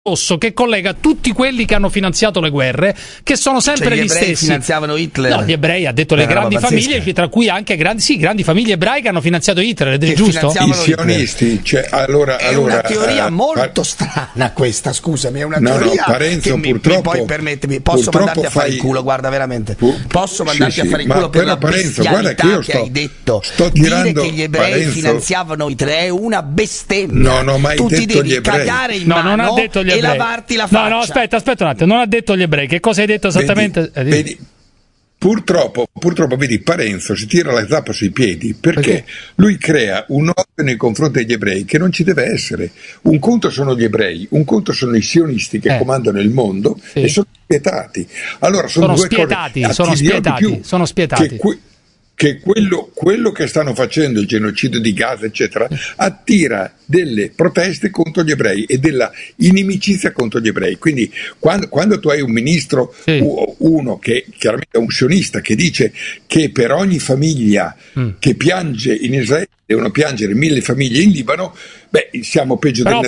rosso che collega tutti quelli che hanno finanziato le guerre, che sono sempre gli stessi. Finanziavano Hitler. No, gli ebrei, ha detto le grandi famiglie, tra cui anche grandi famiglie ebraiche hanno finanziato Hitler, ed è giusto? I sionisti, cioè, allora, una teoria molto strana questa, scusami, è una teoria Parenzo, che poi permettimi, posso mandarti a fare il culo, guarda veramente. Posso mandarti a fare il culo per la Parenzo, bestialità che hai detto. Dire che gli ebrei finanziavano Hitler è una bestemmia. No, mai tu ti detto devi cagare in mano non ha detto gli e ebrei. lavarti la faccia. No, aspetta un attimo, non ha detto gli ebrei. Che cosa hai detto esattamente? Vedi, purtroppo vedi, Parenzo si tira la zappa sui piedi perché lui crea un odio nei confronti degli ebrei che non ci deve essere. Un conto sono gli ebrei, un conto sono i sionisti che comandano il mondo e sono spietati. Allora sono due spietati, cose. Sono spietati. Che quello che stanno facendo, il genocidio di Gaza eccetera, attira delle proteste contro gli ebrei e della inimicizia contro gli ebrei. Quindi quando tu hai un ministro, uno che chiaramente è un sionista, che dice che per ogni famiglia che piange in Israele devono piangere 1000 famiglie in Libano, siamo peggio del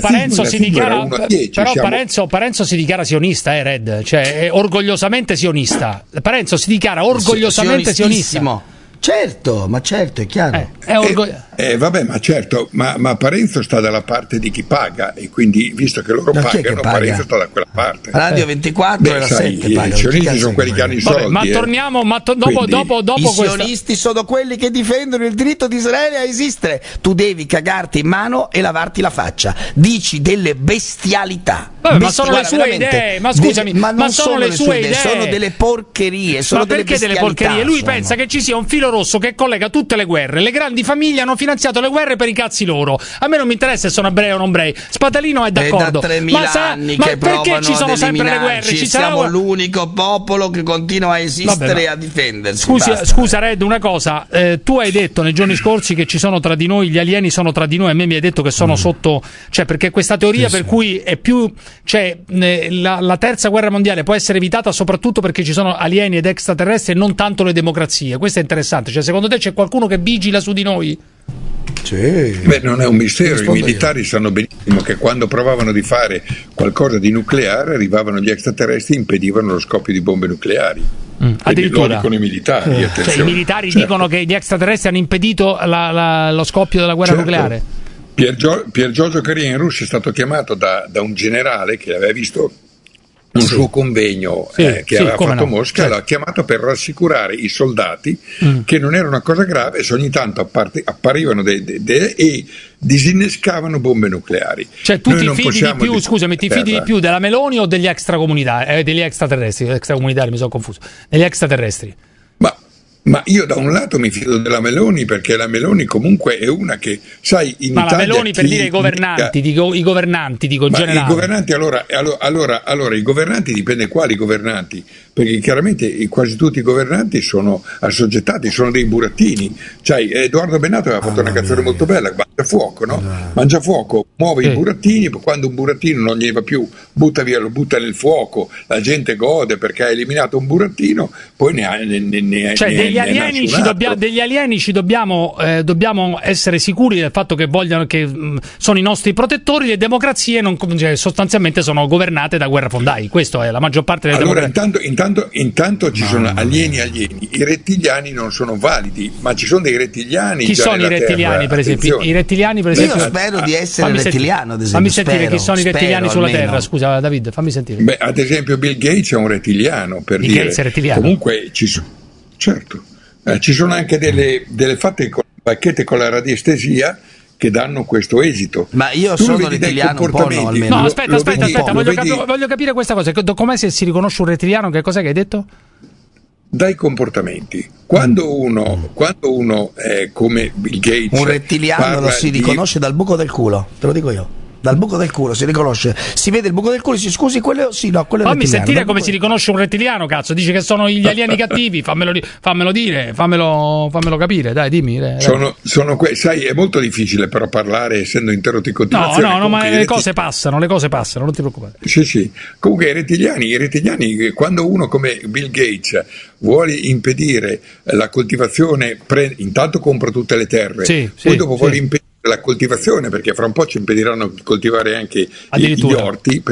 nazismo. Parenzo si dichiara sionista, Red, cioè è orgogliosamente sionista. Parenzo si dichiara orgogliosamente sionista. Certo, è chiaro. Vabbè, ma certo, ma Parenzo sta dalla parte di chi paga, e quindi visto che loro pagano, Parenzo sta da quella parte. Radio 24 e la 7 i sionisti sono quelli che hanno i soldi. Ma torniamo, dopo i sionisti sono quelli che difendono il diritto di Israele a esistere. Tu devi cagarti in mano e lavarti la faccia. Dici delle bestialità. Ma sono le sue idee, ma scusami, ma non sono le sue idee, sono delle porcherie, ma perché delle porcherie? Lui pensa che ci sia un filo rosso che collega tutte le guerre. Le grandi famiglie hanno finanziato le guerre per i cazzi loro. A me non mi interessa se sono ebrei o non ebrei. Spatalino è d'accordo. È da 3000 anni che perché ci sono sempre le guerre? Siamo l'unico popolo che continua a esistere e a difendersi. Scusa Red, una cosa, tu hai detto nei giorni scorsi che ci sono tra di noi, gli alieni sono tra di noi, a me mi hai detto che sono sotto, cioè perché questa teoria per cui è più, cioè la terza guerra mondiale può essere evitata soprattutto perché ci sono alieni ed extraterrestri e non tanto le democrazie. Questo è interessante, cioè secondo te c'è qualcuno che vigila su di noi? Sì. Non è un mistero, i militari sanno benissimo che quando provavano di fare qualcosa di nucleare arrivavano gli extraterrestri e impedivano lo scoppio di bombe nucleari. Addirittura lo dicono i militari, cioè, i militari dicono che gli extraterrestri hanno impedito lo scoppio della guerra nucleare. Pier Giorgio Caria in Russia è stato chiamato da un generale che aveva visto un suo convegno che aveva fatto a Mosca, l'ha chiamato per rassicurare i soldati che non era una cosa grave, se ogni tanto apparivano e disinnescavano bombe nucleari. Cioè tu ti fidi di più, scusami, ti fidi di più della Meloni o degli extracomunitari, degli extraterrestri? Extracomunitari, mi sono confuso. Degli extraterrestri. Ma io da un lato mi fido della Meloni, perché la Meloni comunque è una che, sai, in Italia... Ma la Meloni per dire i governanti, dico in generale. I governanti, allora i governanti, dipende quali governanti, perché chiaramente quasi tutti i governanti sono assoggettati, sono dei burattini. Cioè, Edoardo Bennato aveva fatto una canzone molto bella, Mangia fuoco, no? Mangia fuoco, muove i burattini, quando un burattino non gli va più, lo butta nel fuoco, la gente gode perché ha eliminato un burattino, poi degli alieni ci dobbiamo essere sicuri del fatto che vogliono, che sono i nostri protettori. Le democrazie sostanzialmente sono governate da guerrafondai. Questo è la maggior parte delle democrazie. Intanto ci sono alieni. I rettiliani non sono validi, ma ci sono dei rettiliani. Chi sono i rettiliani, per esempio? I rettiliani, per esempio. Io spero di essere rettiliano, ad esempio. Fammi sentire chi sono i rettiliani sulla Terra. Scusa, David, fammi sentire. Ad esempio, Bill Gates è un rettiliano, per Bill dire. Gates è rettiliano. Comunque certo. Ci sono anche delle fatte con bacchette con la radiestesia che danno questo esito. Ma io sono rettiliano un po', no, almeno. No, aspetta, voglio capire questa cosa. Com'è se si riconosce un rettiliano? Che cos'è che hai detto? Dai comportamenti. Quando uno è come Bill Gates, un rettiliano lo si riconosce dal buco del culo, te lo dico io. Dal buco del culo si riconosce, si vede il buco del culo e si scusi, quello sì, no, quello è fammi sentire come si riconosce un rettiliano, cazzo. Dice che sono gli alieni cattivi, fammelo dire, fammelo capire, dai, dimmi. Sai, è molto difficile però parlare essendo interrotti in continuazione. No, ma le cose passano, non ti preoccupare. Sì. Comunque i rettiliani, quando uno come Bill Gates vuole impedire la coltivazione, intanto compra tutte le terre, poi dopo vuole impedire la coltivazione, perché fra un po' ci impediranno di coltivare anche gli orti, perché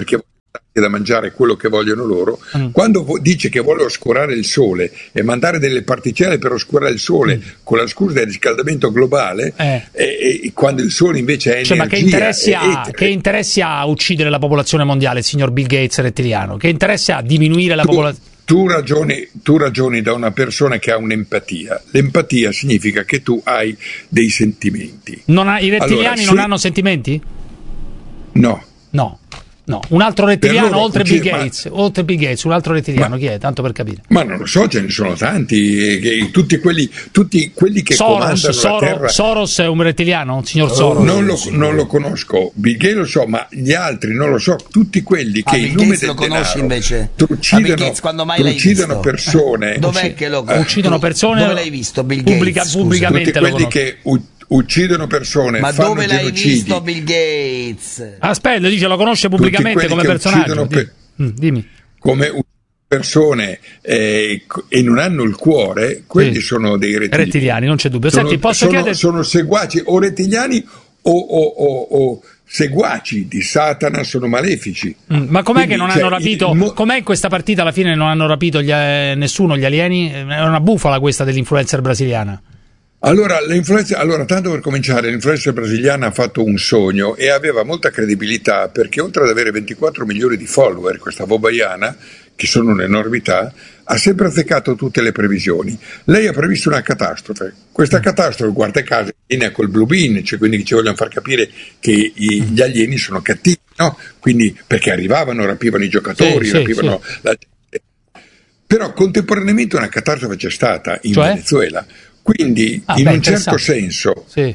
da mangiare quello che vogliono loro, quando dice che vuole oscurare il sole e mandare delle particelle per oscurare il sole con la scusa del riscaldamento globale, e quando il sole invece è ma energia, che interessi ha uccidere la popolazione mondiale, il signor Bill Gates rettiliano? Che interessi ha diminuire la popolazione? Tu ragioni da una persona che ha un'empatia. L'empatia significa che tu hai dei sentimenti. I rettiliani non hanno sentimenti? No. Un altro rettiliano oltre Bill Gates, un altro rettiliano chi è? Tanto per capire. Ma non lo so, ce ne sono tanti, tutti quelli che comandano la Terra. Soros è un rettiliano, signor Soros? Non lo conosco, Bill Gates lo so, ma gli altri non lo so, tutti quelli che in nome del denaro invece? uccidono persone. Dov'è che lo uccidono persone? Dove l'hai visto Bill Gates? Pubblicamente tutti quelli che uccidono persone, ma fanno dove l'hai genocidi. visto Bill Gates? Aspetta, dice, lo conosce pubblicamente come personaggio. Dimmi. Come persone e non hanno il cuore, quelli sono dei rettiliani, non c'è dubbio. Senti, posso chiedere? Sono seguaci o rettiliani o seguaci di Satana, sono malefici. Ma com'è che non hanno rapito? Com'è in questa partita alla fine non hanno rapito nessuno gli alieni? È una bufala questa dell'influencer brasiliana. Allora, tanto per cominciare, l'influencer brasiliana ha fatto un sogno e aveva molta credibilità, perché oltre ad avere 24 milioni di follower, questa bobaiana, che sono un'enormità, ha sempre azzeccato tutte le previsioni. Lei ha previsto una catastrofe. Questa catastrofe, guarda caso, viene col Blue Beam, cioè quindi ci vogliono far capire che gli alieni sono cattivi, no? Quindi, perché rapivano i giocatori, rapivano la gente. Però contemporaneamente una catastrofe c'è stata in Venezuela. Quindi in un certo senso c'è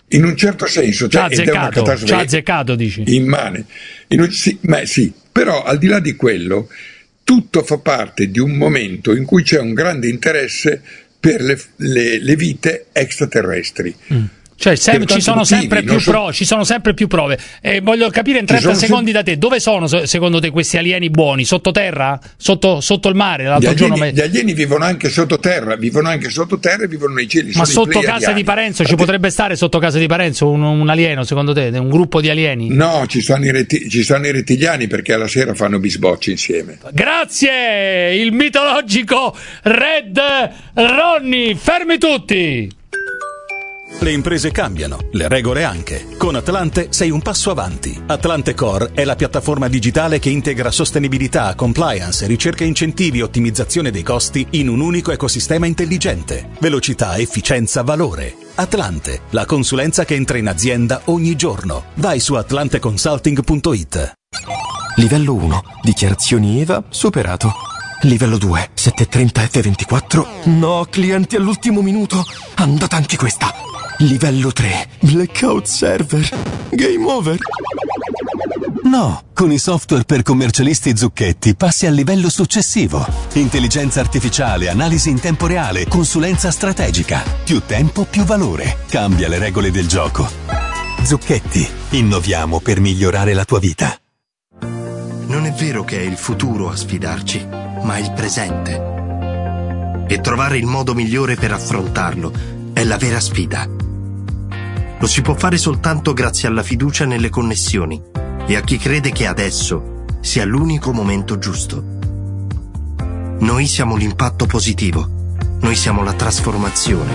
azzeccato, dici? Immane. Sì, però al di là di quello tutto fa parte di un momento in cui c'è un grande interesse per le vite extraterrestri. Cioè ci sono sempre più prove. Voglio capire in 30 secondi da te, dove sono secondo te questi alieni buoni? Sottoterra? Sotto il mare? Gli alieni vivono anche sottoterra e vivono nei cieli. Ma sotto casa di Parenzo ci potrebbe stare sotto casa di Parenzo un alieno, secondo te? Un gruppo di alieni? No, ci stanno i rettiliani, perché alla sera fanno bisbocci insieme. Grazie, il mitologico Red Ronnie. Fermi tutti! Le imprese cambiano, le regole anche. Con Atlante sei un passo avanti. Atlante Core è la piattaforma digitale che integra sostenibilità, compliance, ricerca incentivi e ottimizzazione dei costi in un unico ecosistema intelligente. Velocità, efficienza, valore. Atlante, la consulenza che entra in azienda ogni giorno. Vai su atlanteconsulting.it. Livello 1, dichiarazioni EVA, superato. Livello 2, 730 F24. No, clienti all'ultimo minuto. Andata anche questa. Livello 3, blackout server. Game over. No, con i software per commercialisti Zucchetti passi al livello successivo. Intelligenza artificiale, analisi in tempo reale, consulenza strategica. Più tempo, più valore. Cambia le regole del gioco. Zucchetti, innoviamo per migliorare la tua vita. Non è vero che è il futuro a sfidarci, ma il presente. E trovare il modo migliore per affrontarlo è la vera sfida. Lo si può fare soltanto grazie alla fiducia nelle connessioni e a chi crede che adesso sia l'unico momento giusto. Noi siamo l'impatto positivo. Noi siamo la trasformazione.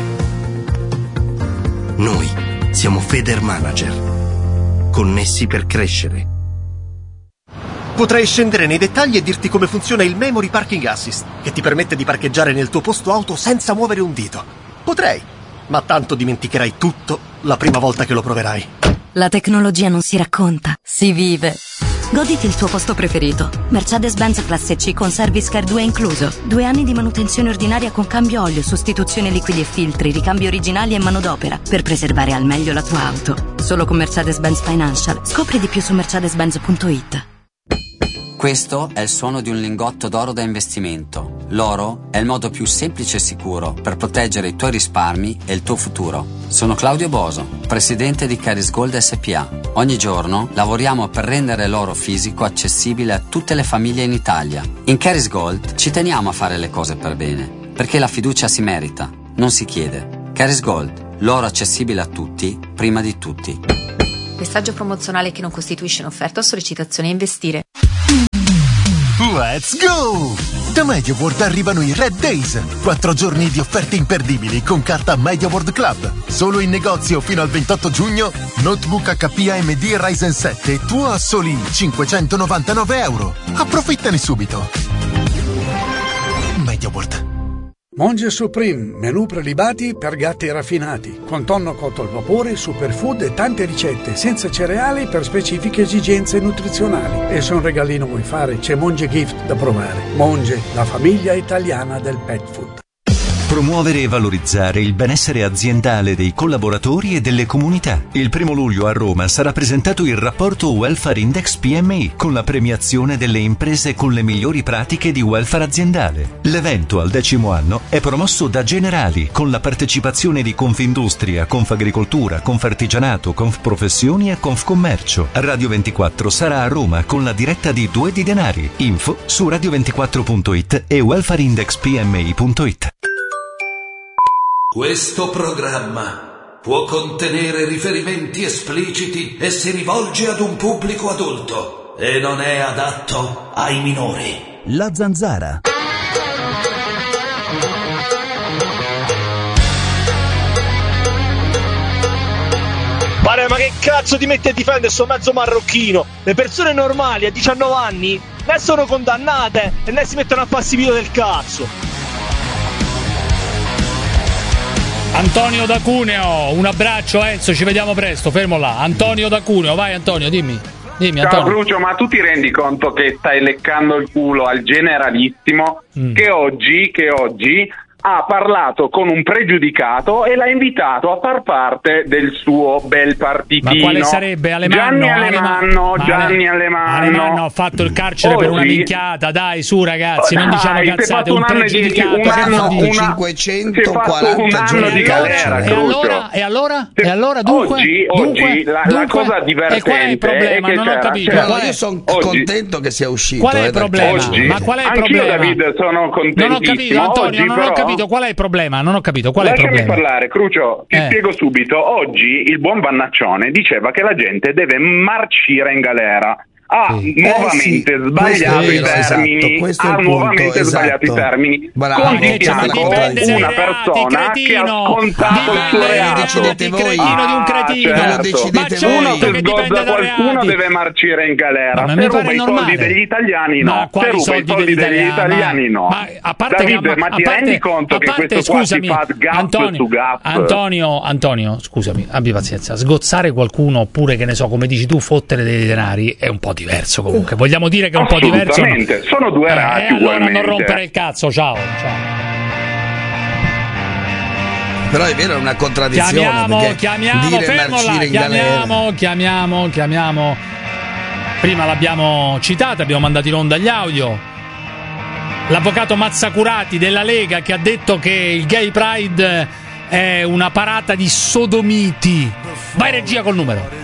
Noi siamo Feder Manager. Connessi per crescere. Potrei scendere nei dettagli e dirti come funziona il Memory Parking Assist, che ti permette di parcheggiare nel tuo posto auto senza muovere un dito. Potrei, ma tanto dimenticherai tutto la prima volta che lo proverai. La tecnologia non si racconta, si vive. Goditi il tuo posto preferito. Mercedes-Benz Classe C con Service Care 2 incluso. 2 anni di manutenzione ordinaria con cambio olio, sostituzione liquidi e filtri, ricambi originali e manodopera per preservare al meglio la tua auto. Solo con Mercedes-Benz Financial. Scopri di più su mercedes-benz.it. Questo è il suono di un lingotto d'oro da investimento. L'oro è il modo più semplice e sicuro per proteggere i tuoi risparmi e il tuo futuro. Sono Claudio Boso, presidente di Caris Gold SPA. Ogni giorno lavoriamo per rendere l'oro fisico accessibile a tutte le famiglie in Italia. In Caris Gold ci teniamo a fare le cose per bene, perché la fiducia si merita, non si chiede. Caris Gold, l'oro accessibile a tutti, prima di tutti. Messaggio promozionale che non costituisce un'offerta o sollecitazione a investire. Let's go! Da MediaWorld arrivano i Red Days, 4 giorni di offerte imperdibili con carta MediaWorld Club. Solo in negozio fino al 28 giugno, notebook HP AMD Ryzen 7 tuo a soli €599. Approfittane subito. MediaWorld. Monge Supreme, menù prelibati per gatti raffinati, con tonno cotto al vapore, superfood e tante ricette, senza cereali per specifiche esigenze nutrizionali. E se un regalino vuoi fare, c'è Monge Gift da provare. Monge, la famiglia italiana del pet food. Promuovere e valorizzare il benessere aziendale dei collaboratori e delle comunità. Il 1 luglio a Roma sarà presentato il rapporto Welfare Index PMI con la premiazione delle imprese con le migliori pratiche di welfare aziendale. L'evento al 10° anno è promosso da Generali con la partecipazione di Confindustria, Confagricoltura, Confartigianato, Confprofessioni e Confcommercio. Radio 24 sarà a Roma con la diretta di Due di Denari. Info su radio24.it e welfareindexpmi.it. Questo programma può contenere riferimenti espliciti e si rivolge ad un pubblico adulto e non è adatto ai minori. La Zanzara. Pare, ma che cazzo ti metti a difendere sto mezzo marocchino? Le persone normali a 19 anni ne sono condannate e ne si mettono a farsi video del cazzo. Antonio da Cuneo, un abbraccio Enzo, ci vediamo presto, fermo là. Antonio da Cuneo, vai Antonio, dimmi Ciao Antonio. Crucio, ma tu ti rendi conto che stai leccando il culo al generalissimo che oggi ha parlato con un pregiudicato e l'ha invitato a far parte del suo bel partitino? Ma quale sarebbe? Gianni Alemanno ha fatto il carcere per una minchiata, dai su ragazzi, non diciamo cazzate, un pregiudicato un anno 540 giorni di galera. E allora dunque la cosa divertente qual è il problema? Non ho capito. Io sono contento che sia uscito. Qual è il problema? Ma qual è il problema? Anch'io, David, sono contentissimo. Non ho capito, Antonio, non ho capito qual è il problema, non ho capito qual è il problema. Lasciami parlare, Crucio, ti spiego subito. Oggi il buon Vannaccione diceva che la gente deve marcire in galera. Nuovamente sbagliato i termini. Nuovamente sbagliato i termini. Con di fianco una persona che ha scontato il suo reato. Decidete voi. Cretino di un cretino. Uno che sgozza qualcuno deve marcire in galera. Se ruba i soldi degli italiani no. Se ruba i soldi degli italiani no. Davide, ma ti rendi conto che questo qua si fa gap su gap? Antonio, scusami, abbi pazienza. Sgozzare qualcuno oppure, che ne so, come dici tu, fottere dei denari è un po' diverso comunque. Vogliamo dire che è un po' diverso? Assolutamente, sono due reati allora non rompere il cazzo, ciao. Però è vero, è una contraddizione. Chiamiamo. Prima l'abbiamo citata, abbiamo mandato in onda gli audio. L'avvocato Mazzacurati della Lega, che ha detto che il Gay Pride è una parata di sodomiti. Vai regia col numero.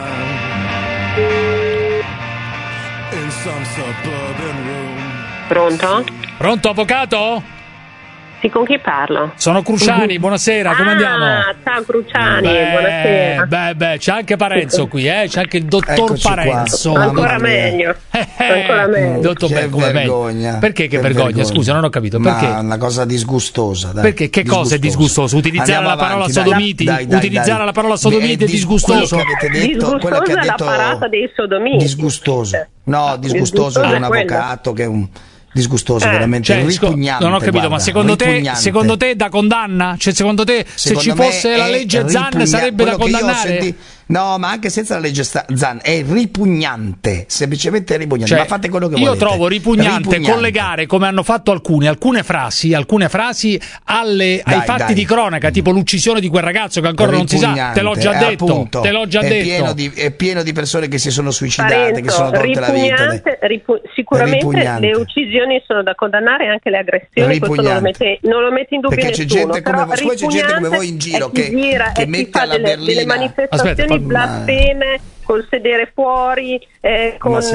Pronto, avvocato? Sì, con chi parlo? Sono Cruciani, buonasera, come andiamo? Ciao Cruciani, buonasera. C'è anche Parenzo qui, c'è anche il dottor Parenzo. Ancora meglio. Ancora meglio. Dottor, che vergogna. Meglio. Perché che vergogna? Scusa, non ho capito. Perché? Una cosa disgustosa. Dai. Perché? Che cosa è disgustoso? Utilizzare la parola sodomiti? Utilizzare la parola sodomiti è disgustoso? Disgustosa è la parata dei sodomiti. Disgustoso. No, disgustoso è un avvocato che è un... disgustoso, veramente ripugnante. Non ho capito, ma secondo te da condanna? Cioè, secondo te se ci fosse la legge Zan sarebbe da condannare? No, ma anche senza la legge Zan è ripugnante, semplicemente ripugnante. Cioè, ma fate quello che volete. Io trovo ripugnante collegare, come hanno fatto alcune frasi ai fatti di cronaca, tipo l'uccisione di quel ragazzo che ancora non si sa. Te l'ho già detto. Appunto, è pieno di persone che si sono suicidate, che sono tolte la vita. Sicuramente le uccisioni sono da condannare, anche le aggressioni. Questo non lo mette in dubbio perché nessuno. C'è gente come voi in giro che mette alla berlina. delle manifestazioni blasfeme col sedere fuori, con il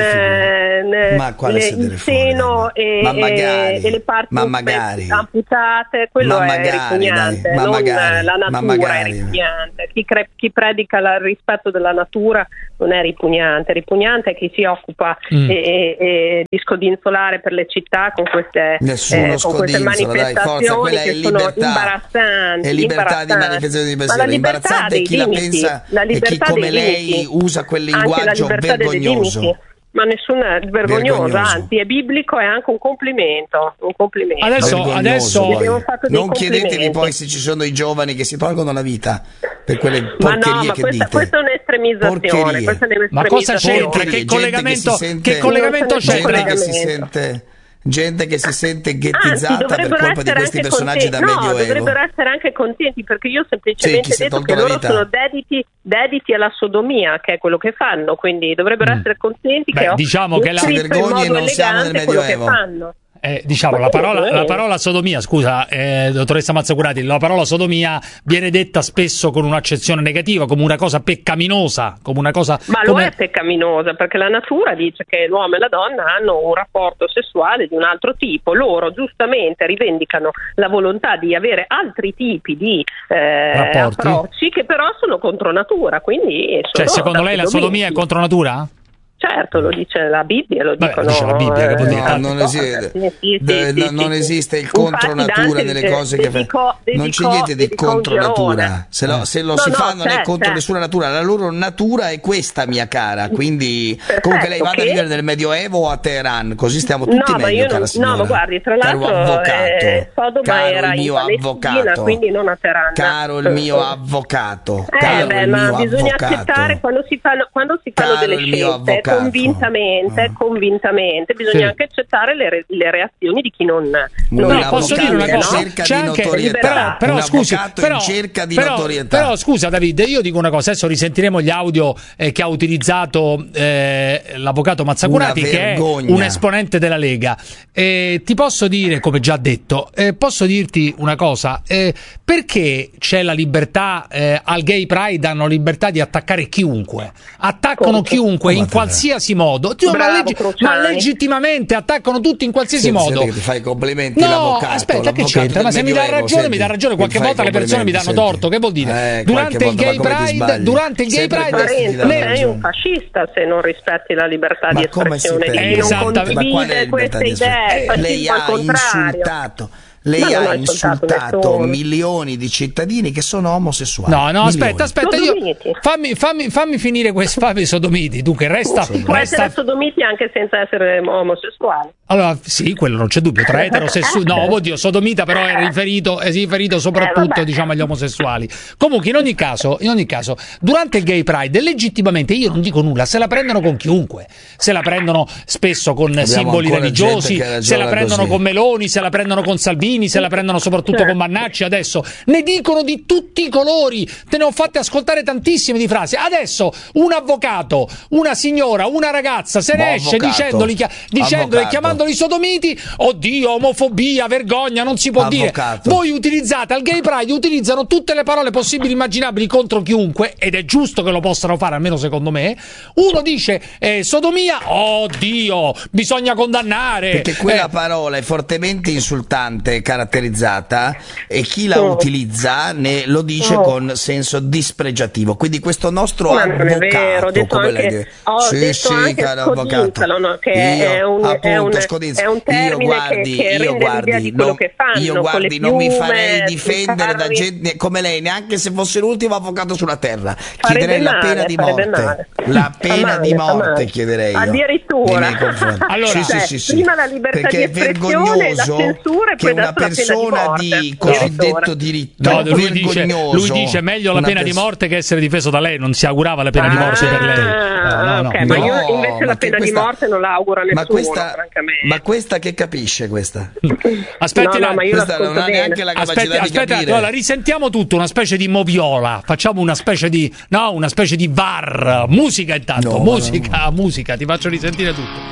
seno e le parti amputate, quello è ripugnante, non la natura è ripugnante. Chi predica il rispetto della natura non è ripugnante è chi si occupa di scodinzolare per le città con queste manifestazioni che sono imbarazzanti. È libertà di manifestazione di pensiero, imbarazzante chi la pensa e chi come lei usa quel linguaggio vergognoso. Ma nessuna vergognoso, anzi è biblico, è anche un complimento. Adesso non chiedetevi poi se ci sono i giovani che si tolgono la vita per quelle porcherie che dite. Questa è un'estremizzazione. Ma cosa c'entra? Che collegamento c'è? Gente che si sente ghettizzata per colpa di questi personaggi da Medioevo. Dovrebbero essere anche contenti, perché io ho semplicemente detto che loro sono dediti alla sodomia, che è quello che fanno, quindi dovrebbero essere contenti che diciamo che la vergogna non siamo nel Medioevo. La parola sodomia, scusa, dottoressa Mazzacurati, la parola sodomia viene detta spesso con un'accezione negativa, come una cosa peccaminosa, come una cosa. Ma lo è peccaminosa, perché la natura dice che l'uomo e la donna hanno un rapporto sessuale di un altro tipo. Loro giustamente rivendicano la volontà di avere altri tipi di approcci che però sono contro natura. Quindi secondo lei la sodomia è contro natura? Certo, lo dice la Bibbia, lo dicono. Dice la Bibbia, che vuol dire non esiste il contro natura nelle cose che non c'è niente di contro natura. Se lo si fa non è contro nessuna natura. La loro natura è questa, mia cara. Quindi comunque lei vada a vivere nel Medioevo o a Teheran, così stiamo tutti meglio, cara signora. No, ma guardi, tra l'altro Sodoma era in Palestina, quindi non a Teheran. Caro il mio avvocato. Ma bisogna accettare quando si fanno delle scelte convintamente bisogna anche accettare le reazioni di chi non posso dire una cosa, cerca di notorietà, però scusi, in cerca di notorietà. Però scusa Davide, io dico una cosa, adesso risentiremo gli audio che ha utilizzato l'avvocato Mazzacurati, che è un esponente della Lega. Ti posso dire, come già detto, posso dirti una cosa, perché c'è la libertà al Gay Pride, hanno libertà di attaccare chiunque, attaccano chiunque in qualsiasi modo, ma legittimamente attaccano tutti in qualsiasi modo. Ti fai complimenti, l'avvocato. Aspetta, che c'entra? Ma se mi dà ragione, mi dà ragione. Qualche volta le persone mi danno torto. Che vuol dire? Durante il Gay Pride, sei un fascista se non rispetti la libertà di espressione, che non condivide queste idee. Lei ha insultato. Lei ha insultato milioni di cittadini che sono omosessuali. No, aspetta, fammi finire questo. Fammi sodomiti. Dunque, può essere sodomiti anche senza essere omosessuali. Allora, sì, quello non c'è dubbio. Tra eterosessuali, no, oddio, sodomita però è riferito soprattutto, diciamo, agli omosessuali. Comunque, in ogni caso, durante il Gay Pride, legittimamente, io non dico nulla, se la prendono con chiunque, se la prendono spesso con simboli religiosi, se la prendono con Meloni, se la prendono con Salvini, se la prendono soprattutto con Mannacci. Adesso ne dicono di tutti i colori, te ne ho fatte ascoltare tantissime di frasi. Adesso un avvocato, una signora, una ragazza se ne esce dicendoli e chiamandoli sodomiti. Oddio, omofobia, vergogna, non si può dire. Voi utilizzate al Gay Pride, utilizzano tutte le parole possibili e immaginabili contro chiunque, ed è giusto che lo possano fare, almeno secondo me. Uno dice sodomia, oddio, bisogna condannare, perché quella parola è fortemente insultante, caratterizzata, e chi la utilizza lo dice con senso dispregiativo. Quindi questo nostro avvocato, come lei sì, caro avvocato, che è un termine che rende l'idea di quello che fanno. Io guardi, non mi farei difendere da gente come lei, neanche se fosse l'ultimo avvocato sulla terra. Chiederei la pena di morte. La pena di morte chiederei io. Addirittura. Allora, sì. Prima la libertà di espressione, la censura, e poi una persona di cosiddetto diritto. No, lui dice meglio la pena di morte che essere difeso da lei, non si augurava la pena di morte per lei. Ma io invece la pena di morte non la auguro a nessuno, francamente. Ma questa che capisce questa? Aspetti, ma io questa non ha neanche la capacità di capire. Allora, risentiamo tutto, una specie di moviola, facciamo una specie di VAR, musica intanto, musica, ti faccio risentire tutto.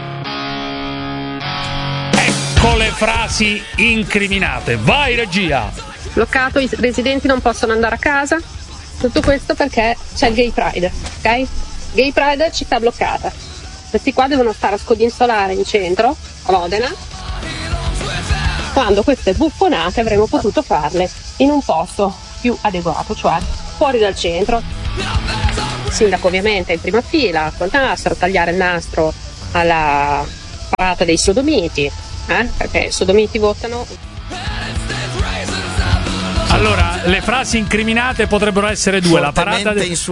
Ecco le frasi incriminate, vai regia. Bloccato, i residenti non possono andare a casa, tutto questo perché c'è il Gay Pride, ok? Gay Pride, città bloccata. Questi qua devono stare a scodinzolare in centro, a Modena, quando queste buffonate avremmo potuto farle in un posto più adeguato, cioè fuori dal centro. Il sindaco ovviamente in prima fila, col nastro, tagliare il nastro alla parata dei sodomiti, perché i sodomiti votano. Allora, le frasi incriminate potrebbero essere due: la parata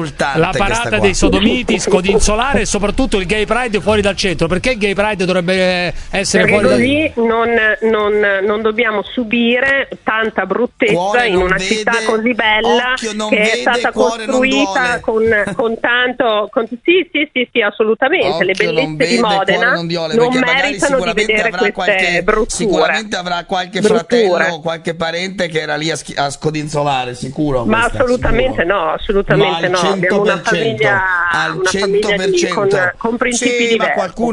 dei sodomiti, scodinzolare, e soprattutto il Gay Pride fuori dal centro. Perché il Gay Pride dovrebbe essere perché fuori così non dobbiamo subire tanta bruttezza in una città così bella che è stata costruita con tanto sì, assolutamente. Occhio, le bellezze di Modena non meritano di vedere queste brutture. Sicuramente avrà qualche fratello o qualche parente che era lì a scodinzolare, sicuro. Ma assolutamente no, assolutamente no. Abbiamo una famiglia al 100%. Con principi diversi.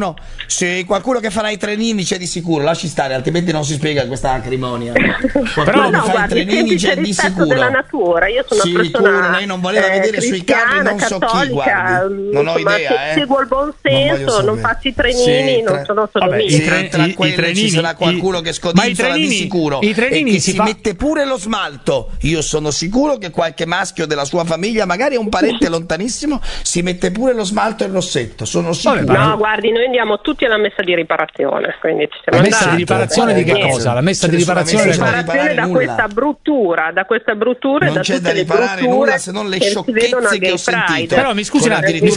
Ma qualcuno che farà i trenini c'è di sicuro, lasci stare, altrimenti non si spiega questa acrimonia. Però no, guarda, il semplice rispetto della natura. Io sono una persona lei non voleva vedere sui carri, non so chi, guardi. Non ho idea, seguo il buon senso, non faccio i trenini, non sono sodomita. Tra quelli ci sarà qualcuno che scodinzola di sicuro e che si mette pure lo smalto. Io sono sicuro che qualche maschio della sua famiglia, magari un parente lontanissimo, si mette pure lo smalto e il rossetto. Sono sicuro. No, guardi, noi andiamo tutti alla messa di riparazione. Quindi ci siamo la messa di riparazione di che cosa? La messa di riparazione da questa bruttura, non c'è da riparare nulla se non le sciocchezze che ho sentito. Però mi scusi un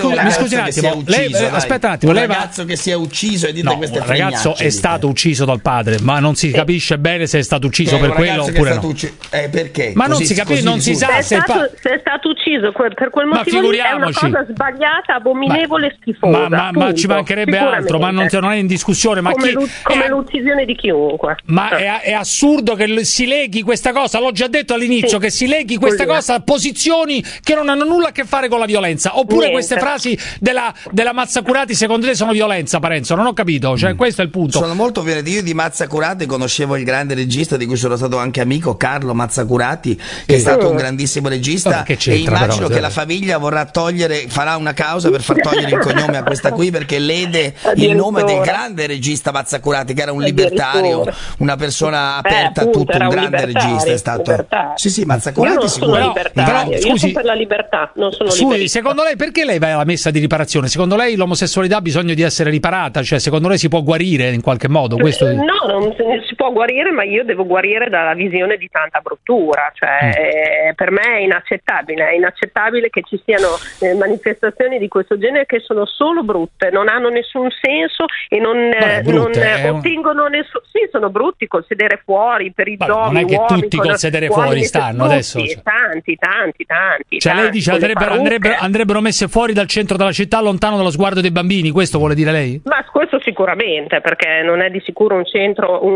attimo, lei aspetta un attimo, un ragazzo che si è ucciso e dite queste fregnacce. Il ragazzo è stato ucciso dal padre, ma non si capisce bene se è stato ucciso per quello oppure no. Perché? Ma non si capisce, non si sa se è stato ucciso per quel motivo lì, è una cosa sbagliata, abominevole, schifosa. Ma ci mancherebbe altro, ma non è in discussione. Ma come l'uccisione di chiunque. Ma è assurdo che si leghi questa cosa, l'ho già detto all'inizio, che si leghi questa cosa a posizioni che non hanno nulla a che fare con la violenza. Oppure queste frasi della Mazzacurati secondo te sono violenza, Parenzo? Non ho capito, cioè questo è il punto. Sono molto violenti. Io di Mazzacurati conoscevo il grande regista di cui sono stato anche amico, Carlo Mazzacurati, che è stato un grandissimo regista, e immagino che la famiglia farà una causa per far togliere il cognome a questa qui, perché lede il nome del grande regista Mazzacurati, che era un libertario, una persona aperta a tutto, un grande regista è stato. Sì, Mazzacurati sicuramente. Io sono per la libertà, non sono libertà. Secondo lei perché lei va alla messa di riparazione? Secondo lei l'omosessualità ha bisogno di essere riparata? Cioè secondo lei si può guarire in qualche modo? Questo no, non si può guarire, ma io devo guarire dalla visione di tanta bruttura, cioè per me è inaccettabile che ci siano manifestazioni di questo genere che sono solo brutte, non hanno nessun senso e non ottengono nessun. Sì, sono brutti col sedere fuori per i giovani. Non è che tutti col sedere fuori stanno adesso. Tanti. Cioè lei dice andrebbero messe fuori dal centro della città, lontano dallo sguardo dei bambini, questo vuole dire lei? Ma questo sicuramente, perché non è di sicuro un centro,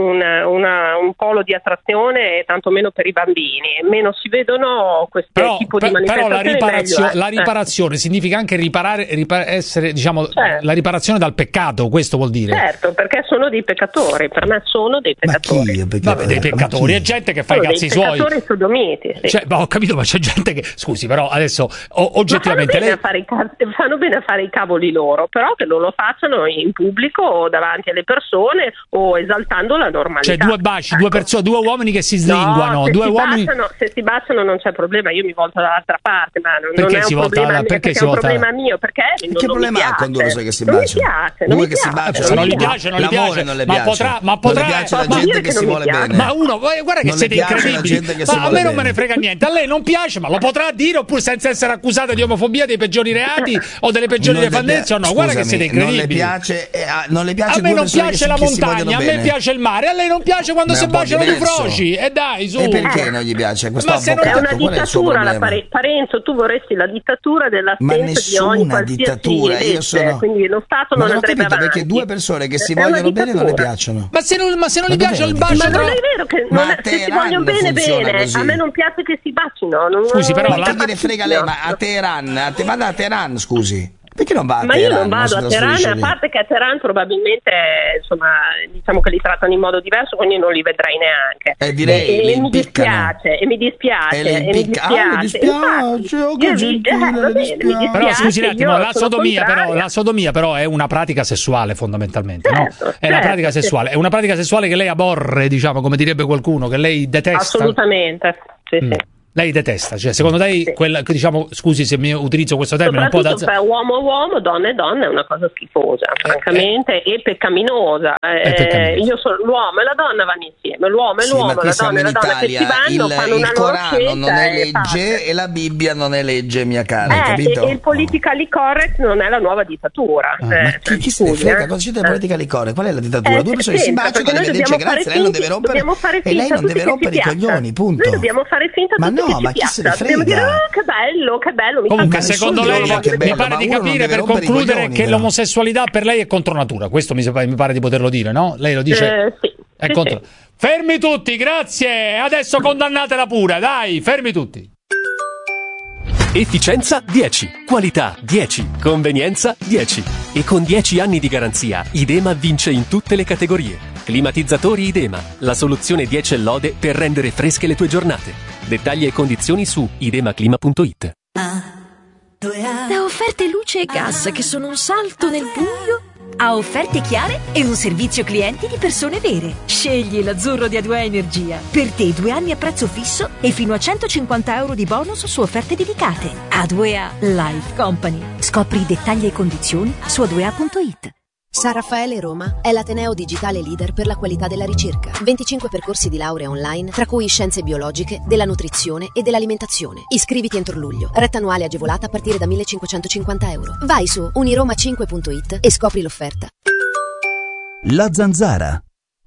un polo di attrazione, tantomeno per i bambini. Meno si vedono questo tipo di manifestazioni. Però la riparazione significa anche essere, diciamo, la riparazione dal peccato, questo vuol dire. Certo, perché sono dei peccatori, per me sono dei peccatori. Vabbè, dei peccatori, è gente che fa i cazzi suoi. Peccatori sodomiti, sì. Cioè, ho capito, ma c'è gente che, scusi, però adesso oggettivamente fanno bene a fare i cavoli loro, però che non lo facciano in pubblico o davanti alle persone o esaltando la normalità. Cioè due baci, due uomini che si slinguano, se si baciano non c'è problema, io mi volto dall'altra parte, ma non è un problema mio, perché è un problema mio, perché che problema ha con due che si baciano? Non mi piace. Non gli piace, ma potrà piace la gente che si vuole bene. Ma guarda che siete incredibili. Ma a me non me ne frega niente, a lei non piace, ma lo potrà dire, oppure senza essere accusata di omofobia, dei peggiori reati o delle peggiori dependenze o no? Guarda che siete incredibili. Non le piace a me non piace la montagna, a me piace il mare, a lei non piace quando si baciano due froci. E dai, su. E perché non gli piace? Ma se non è una dittatura, Parenzo, tu vorresti la dittatura dell'assenza di ogni qualsiasi legge, quindi lo Stato non andrebbe avanti. Perché due persone che si vogliono bene non le piacciono. Ma se non gli piace il bacio, ma non è vero che se si vogliono bene, a me non piace che si bacino. Scusi, però ma chi ne frega lei? Ma a Teheran, vada a Teheran, scusi. Perché non va a Ma Teheran? io non vado a Teheran, a parte che a Teheran probabilmente, insomma, diciamo che li trattano in modo diverso, quindi non li vedrai neanche. Direi, e mi dispiace. Mi dispiace, Però scusi un attimo, la sodomia però è una pratica sessuale fondamentalmente, certo, no? È una pratica sessuale, è una pratica sessuale che lei aborre, diciamo, come direbbe qualcuno, che lei detesta. Assolutamente, sì. Lei detesta, cioè secondo lei quella, diciamo, scusi se mi utilizzo questo termine un po' da uomo, donna e donna è una cosa schifosa, francamente, e peccaminosa. Io sono l'uomo e la donna vanno insieme, l'uomo e l'uomo, la donna e la donna che si vanno, fanno una loro scelta. Il Corano non è legge e la Bibbia non è legge, mia cara, capito? E il politically correct non è la nuova dittatura. Ma chi se ne frega? Cosa c'è del politically correct? Qual è la dittatura? Due persone si baciano, arrivederci, grazie, lei non deve rompere e lei non deve rompere i coglioni, punto. Noi dobbiamo fare finta ma chi se ne frega? Dobbiamo dire che bello. Comunque secondo lei mi pare di capire, per concludere, che l'omosessualità per lei è contro natura. Questo mi pare di poterlo dire, no? Lei lo dice? Sì. È contro. Sì. Fermi tutti, grazie. Adesso condannatela pure, dai, fermi tutti. Efficienza 10, qualità 10, convenienza 10. E con 10 anni di garanzia, Idema vince in tutte le categorie. Climatizzatori Idema, la soluzione 10 e lode per rendere fresche le tue giornate. Dettagli e condizioni su idemaclima.it. Da offerte luce e gas che sono un salto nel buio a offerte chiare e un servizio clienti di persone vere. Scegli l'azzurro di A2A Energia. Per te 2 anni a prezzo fisso e fino a 150 euro di bonus su offerte dedicate. A2A Life Company. Scopri i dettagli e condizioni su a2a.it. San Raffaele Roma è l'ateneo digitale leader per la qualità della ricerca. 25 percorsi di laurea online, tra cui scienze biologiche, della nutrizione e dell'alimentazione. Iscriviti entro luglio. Retta annuale agevolata a partire da 1.550 euro. Vai su uniroma5.it e scopri l'offerta. La Zanzara.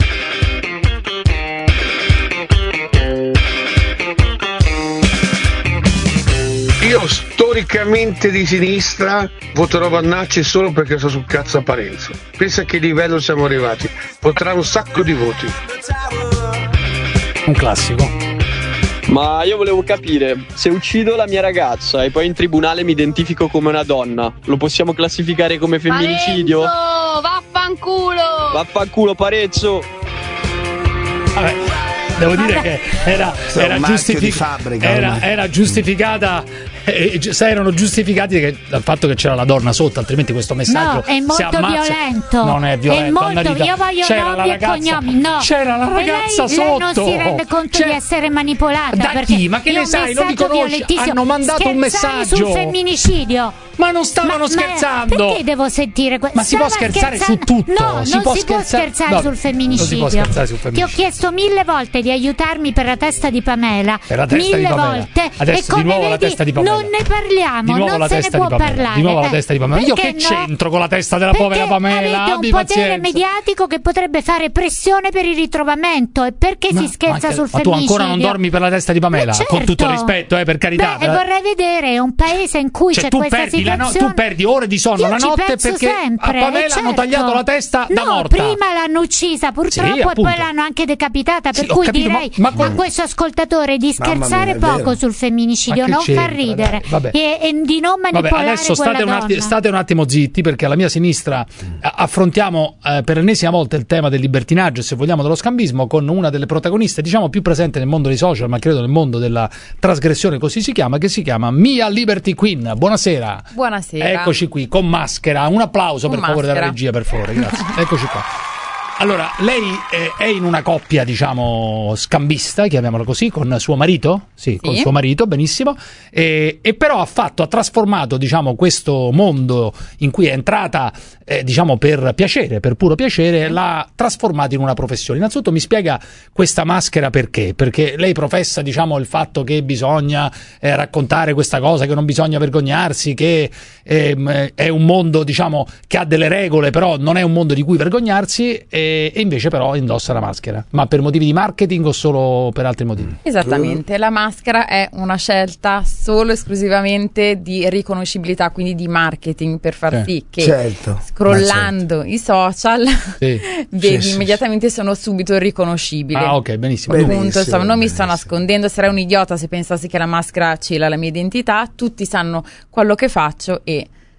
Io storicamente di sinistra voterò Vannacci solo perché sto sul cazzo a Parenzo. Pensa a che livello siamo arrivati. Potrà un sacco di voti. Un classico. Ma io volevo capire, se uccido la mia ragazza e poi in tribunale mi identifico come una donna, lo possiamo classificare come femminicidio? Parenzo, Vaffanculo Parenzo. Vabbè, devo dire che era giustificata. Erano giustificati dal fatto che c'era la donna sotto, altrimenti questo messaggio no, è molto violento. Non è violento. Io voglio nomi e cognomi. No. C'era la ragazza sotto. Lei non si rende conto di essere manipolata. Da chi? Ma che ne sai? Non li conosci? Hanno mandato un messaggio sul femminicidio. Ma non stavano scherzando. Perché devo sentire questo? Ma si può scherzare su tutto. No, non si può scherzare sul femminicidio. Ti ho chiesto 1000 volte di aiutarmi per la testa di Pamela. Per la testa di Pamela. Volte. Adesso e di nuovo vedi, la testa di Pamela. Non ne parliamo, non se ne può parlare. Di nuovo la testa di Pamela. Io che c'entro con la testa della povera Pamela? Avete un potere mediatico che potrebbe fare pressione per il ritrovamento. E perché si scherza sul femminicidio? Ma tu ancora non dormi per la testa di Pamela? Certo. Con tutto il rispetto, per carità. Vorrei vedere un paese in cui c'è questa situazione. Tu perdi ore di sonno la notte perché sempre, a Pamela hanno tagliato la testa da morta. Prima l'hanno uccisa purtroppo e poi l'hanno anche decapitata, per cui direi a questo ascoltatore di scherzare poco sul femminicidio, non far ridere e di non manipolare adesso state un attimo zitti, perché alla mia sinistra affrontiamo per l'ennesima volta il tema del libertinaggio e, se vogliamo, dello scambismo, con una delle protagoniste diciamo più presente nel mondo dei social, ma credo nel mondo della trasgressione, così si chiama, che si chiama Mia Liberty Queen. Buonasera. Buonasera. Eccoci qui con maschera. Un applauso per favore dalla regia, per favore, grazie. Eccoci qua. Allora, lei è in una coppia, diciamo, scambista, chiamiamola così, con suo marito? Sì, con suo marito, benissimo. E però ha trasformato, diciamo, questo mondo in cui è entrata, diciamo, per piacere, per puro piacere, l'ha trasformato in una professione. Innanzitutto mi spiega questa maschera perché? Perché lei professa, diciamo, il fatto che bisogna raccontare questa cosa, che non bisogna vergognarsi, che è un mondo, diciamo, che ha delle regole, però non è un mondo di cui vergognarsi, e invece però indossa la maschera. Ma per motivi di marketing o solo per altri motivi? Esattamente, la maschera è una scelta solo esclusivamente di riconoscibilità, quindi di marketing, per far sì che scrollando i social vedi immediatamente sono subito riconoscibile. Ah, ok, benissimo. Appunto, non mi sto nascondendo, sarei un idiota se pensassi che la maschera cela la mia identità, tutti sanno quello che faccio e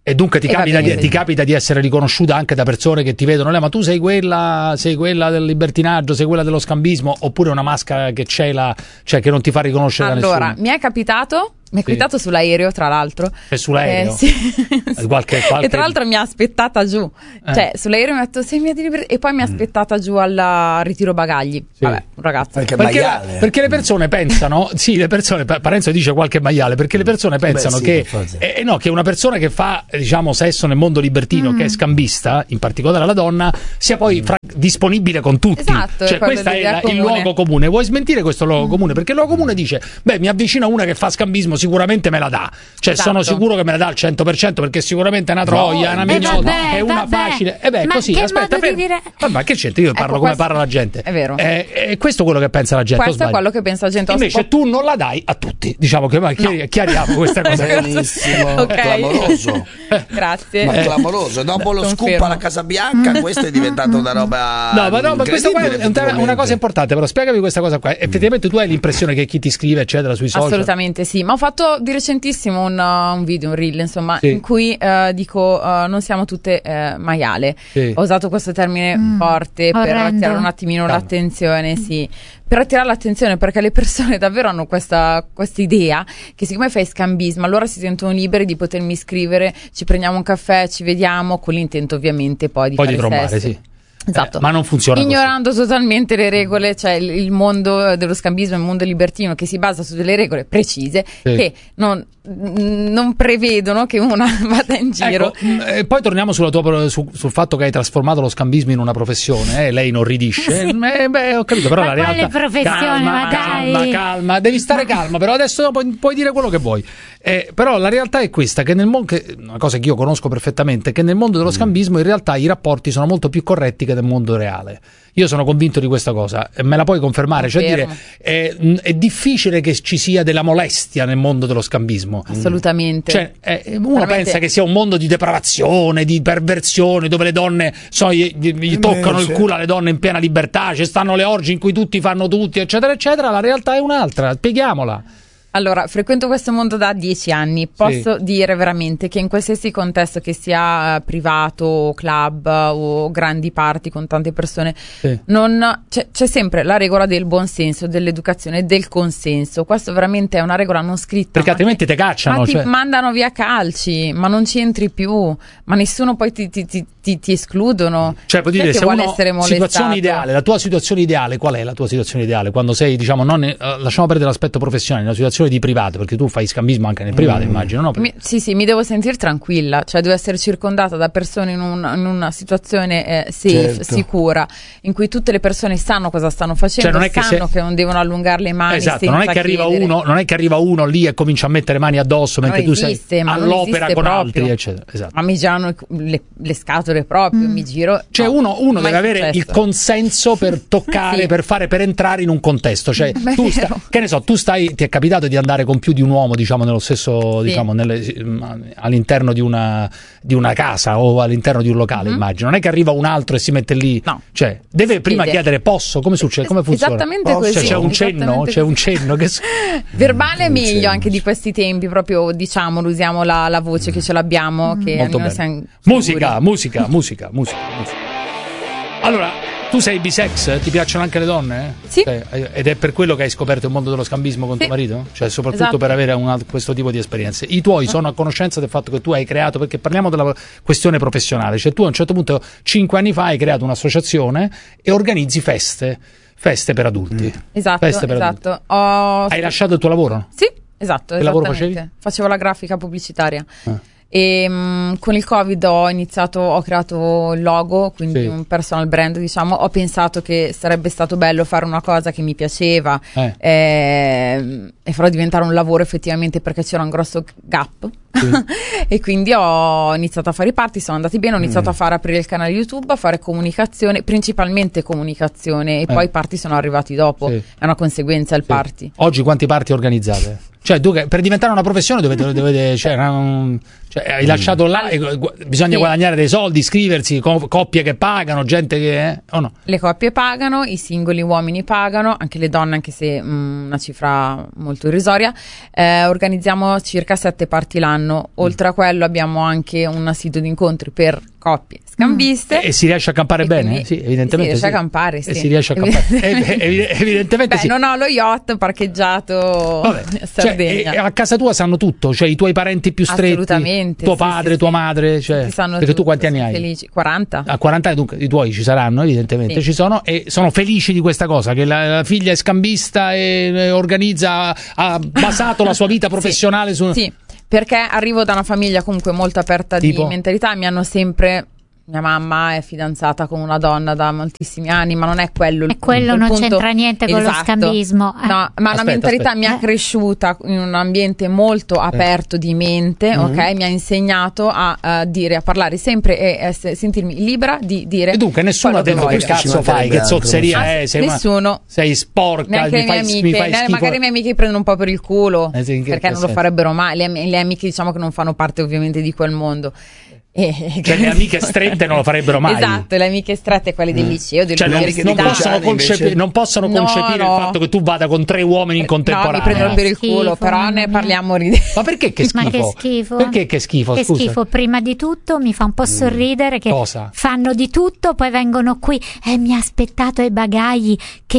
E dunque ti capita di essere riconosciuta anche da persone che ti vedono, ma tu sei quella del libertinaggio, sei quella dello scambismo, oppure una maschera che cela, cioè che non ti fa riconoscere da nessuno? Allora, mi è capitato sull'aereo, tra l'altro. E sull'aereo? Sì. Qualche... E tra l'altro mi ha aspettata giù. Cioè, sull'aereo mi ha detto sei mia di libertà, e poi mi ha aspettata giù al ritiro bagagli. Sì. Vabbè, un ragazzo. Perché le persone pensano, Parenzo dice qualche maiale, perché le persone pensano che una persona che fa, diciamo, sesso nel mondo libertino, che è scambista, in particolare la donna, sia poi disponibile con tutti. Esatto, cioè questo è il luogo comune. Vuoi smentire questo luogo comune? Perché il luogo comune dice, mi avvicina una che fa scambismo, sicuramente me la dà, cioè sono sicuro che me la dà al 100%, perché sicuramente è una troia, una mignotta, è una facile. Così, aspetta, ma che c'entra? Io parlo come parla la gente. È vero. È questo quello che pensa la gente. Questo è quello che pensa la gente. Invece tu non la dai a tutti. Diciamo che chiariamo questa cosa. Benissimo, clamoroso. Grazie. Ma clamoroso. Dopo lo scoop alla Casa Bianca, questo è diventato una roba. Ma questo qua è una cosa importante, però spiegami questa cosa qua. Effettivamente tu hai l'impressione che chi ti scrive, eccetera, sui social? Assolutamente sì, ma ho fatto di recentissimo un video, un reel, insomma, in cui dico non siamo tutte maiale. Ho usato questo termine forte per attirare un attimino l'attenzione, per attirare l'attenzione, perché le persone davvero hanno questa idea che siccome fai scambismo allora si sentono liberi di potermi scrivere, ci prendiamo un caffè, ci vediamo, con l'intento ovviamente poi di fare trombare, sesso. Esatto. Ma non funziona ignorando totalmente le regole, cioè il mondo dello scambismo è un mondo libertino che si basa su delle regole precise che non prevedono che una vada in giro. Poi torniamo sul fatto che hai trasformato lo scambismo in una professione, lei inorridisce. Ho capito, però la realtà. Calma, devi stare calma, però adesso puoi dire quello che vuoi. Però la realtà è questa, che nel mondo, una cosa che io conosco perfettamente, che nel mondo dello scambismo in realtà i rapporti sono molto più corretti che nel mondo reale. Io sono convinto di questa cosa, me la puoi confermare? Cioè dire, è difficile che ci sia della molestia nel mondo dello scambismo. Assolutamente. Cioè, uno pensa che sia un mondo di depravazione, di perversione, dove le donne gli toccano il culo alle donne in piena libertà, ci stanno le orge in cui tutti fanno tutti, eccetera, eccetera. La realtà è un'altra, spieghiamola. Allora, frequento questo mondo da 10 anni, posso dire veramente che in qualsiasi contesto, che sia privato, club o grandi party con tante persone, c'è sempre la regola del buonsenso, dell'educazione, del consenso. Questo veramente è una regola non scritta. Perché altrimenti ti cacciano. Ma ti mandano via calci, ma non ci entri più, ma nessuno poi ti escludono. Cioè, puoi dire, se uno, situazione ideale, la tua situazione ideale, qual è la tua situazione ideale? Quando sei, diciamo, lasciamo perdere l'aspetto professionale, una situazione di privato, perché tu fai scambismo anche nel privato, immagino, no? Sì, mi devo sentire tranquilla, cioè devo essere circondata da persone in una situazione safe, sicura, in cui tutte le persone sanno cosa stanno facendo, cioè sanno che non devono allungare le mani. Esatto, non è che arriva uno lì e comincia a mettere mani addosso mentre tu sei all'opera con altri, eccetera. Esatto. Ma mi girano le scatole proprio, mi giro. Cioè uno deve avere il consenso per toccare, per entrare in un contesto, cioè che ne so, ti è capitato di andare con più di un uomo, diciamo, nello stesso, diciamo, all'interno di una casa o all'interno di un locale, immagino. Non è che arriva un altro e si mette lì, cioè deve prima chiedere posso, come succede, come funziona? Esattamente così. Cioè, c'è un cenno che verbale è meglio anche di questi tempi, proprio, diciamo, usiamo la voce che ce l'abbiamo, che molto bene. Musica. Allora, tu sei bisex? Ti piacciono anche le donne? Sì. Ed è per quello che hai scoperto il mondo dello scambismo con tuo marito? Cioè, soprattutto per avere questo tipo di esperienze. I tuoi sono a conoscenza del fatto che tu hai creato, perché parliamo della questione professionale, cioè tu a un certo punto, 5 anni fa, hai creato un'associazione e organizzi feste per adulti. Esatto. Adulti. Hai lasciato il tuo lavoro? Sì, esatto. Che lavoro facevi? Facevo la grafica pubblicitaria. E con il Covid ho creato il logo, quindi un personal brand, diciamo. Ho pensato che sarebbe stato bello fare una cosa che mi piaceva e farò diventare un lavoro effettivamente, perché c'era un grosso gap. E quindi ho iniziato a fare i party, sono andati bene, ho iniziato a aprire il canale YouTube, a fare comunicazione, principalmente comunicazione, e poi i party sono arrivati dopo, è una conseguenza il party. Oggi quanti party organizzate? Cioè, tu per diventare una professione dovete hai lasciato là, bisogna guadagnare dei soldi, iscriversi, coppie che pagano, gente che o no? Le coppie pagano, i singoli uomini pagano, anche le donne, anche se una cifra molto irrisoria. Organizziamo circa 7 party l'anno. Oltre a quello abbiamo anche un sito di incontri per coppie scambiste. E si riesce a campare bene? Quindi, sì, evidentemente. Si riesce a campare, sì. E si riesce a campare. Evidentemente sì. Non ho lo yacht parcheggiato a Sardegna. A casa tua sanno tutto, cioè i tuoi parenti più stretti. Assolutamente. Tuo padre, tua madre, cioè, perché tutto, tu quanti anni hai? Felici. 40. A 40 dunque i tuoi ci saranno, evidentemente ci sono, e sono felici di questa cosa, che la figlia è scambista e organizza, ha basato la sua vita professionale su... Sì, perché arrivo da una famiglia comunque molto aperta di mentalità, mi hanno sempre... Mia mamma è fidanzata con una donna da moltissimi anni, ma non è quello il punto. Quello non c'entra niente con lo scambismo. No, ma la mentalità mi ha cresciuta in un ambiente molto aperto di mente, ok? Mi ha insegnato a dire, a parlare sempre e sentirmi libera di dire. E dunque nessuno ha detto che cazzo fai, che zozzeria è, nessuno. Sei sporca, neanche mi fai schifo. Magari i miei amiche prendono un po' per il culo, perché non lo farebbero mai. Le amiche diciamo che non fanno parte ovviamente di quel mondo. Cioè le amiche strette non lo farebbero mai. Esatto, le amiche strette, quelle del liceo, dell'università. Non possono concepire il fatto che tu vada con 3 uomini in contemporanea. No, mi prendono per il culo, però ne parliamo Ma perché che schifo? Ma che schifo? Perché che schifo? Che scusa? schifo, prima di tutto mi fa un po' sorridere che Cosa? fanno di tutto, poi vengono qui mi ha aspettato ai bagagli,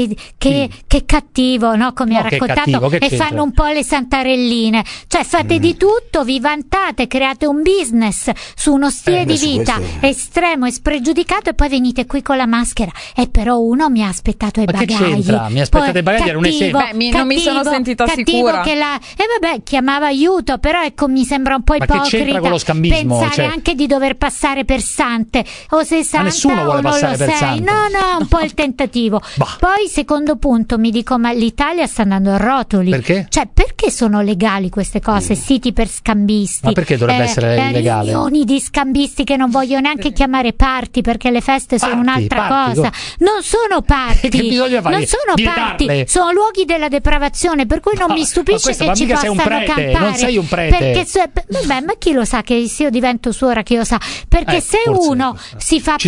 che cattivo, no? Come ha raccontato, e fanno un po' le santarelline, cioè fate di tutto, vi vantate, create un business su uno stile di vita estremo e spregiudicato, e poi venite qui con la maschera. E però uno mi ha aspettato ai bagagli. Che c'entra? Mi aspettate ai bagagli, era un esempio. Non mi sono sentita sicura. Che vabbè, chiamava aiuto, però ecco, mi sembra un po' ipocrita con lo scambismo, pensare anche di dover passare per sante, o sei santa nessuno vuole o non passare lo per sei. sante. No, un po' il tentativo. Poi secondo punto mi dico, ma l'Italia sta andando a rotoli. Perché? Cioè, perché sono legali queste cose, siti per scambisti? Ma perché dovrebbe essere illegale? Milioni di scambisti che non voglio neanche chiamare party, perché le feste sono un'altra cosa. Non sono party, non sono party, sono luoghi della depravazione, per cui non mi stupisce che ci possano campare. Non sei un prete. Perché vabbè, ma chi lo sa che se io divento suora, chi lo sa? Perché se uno si fa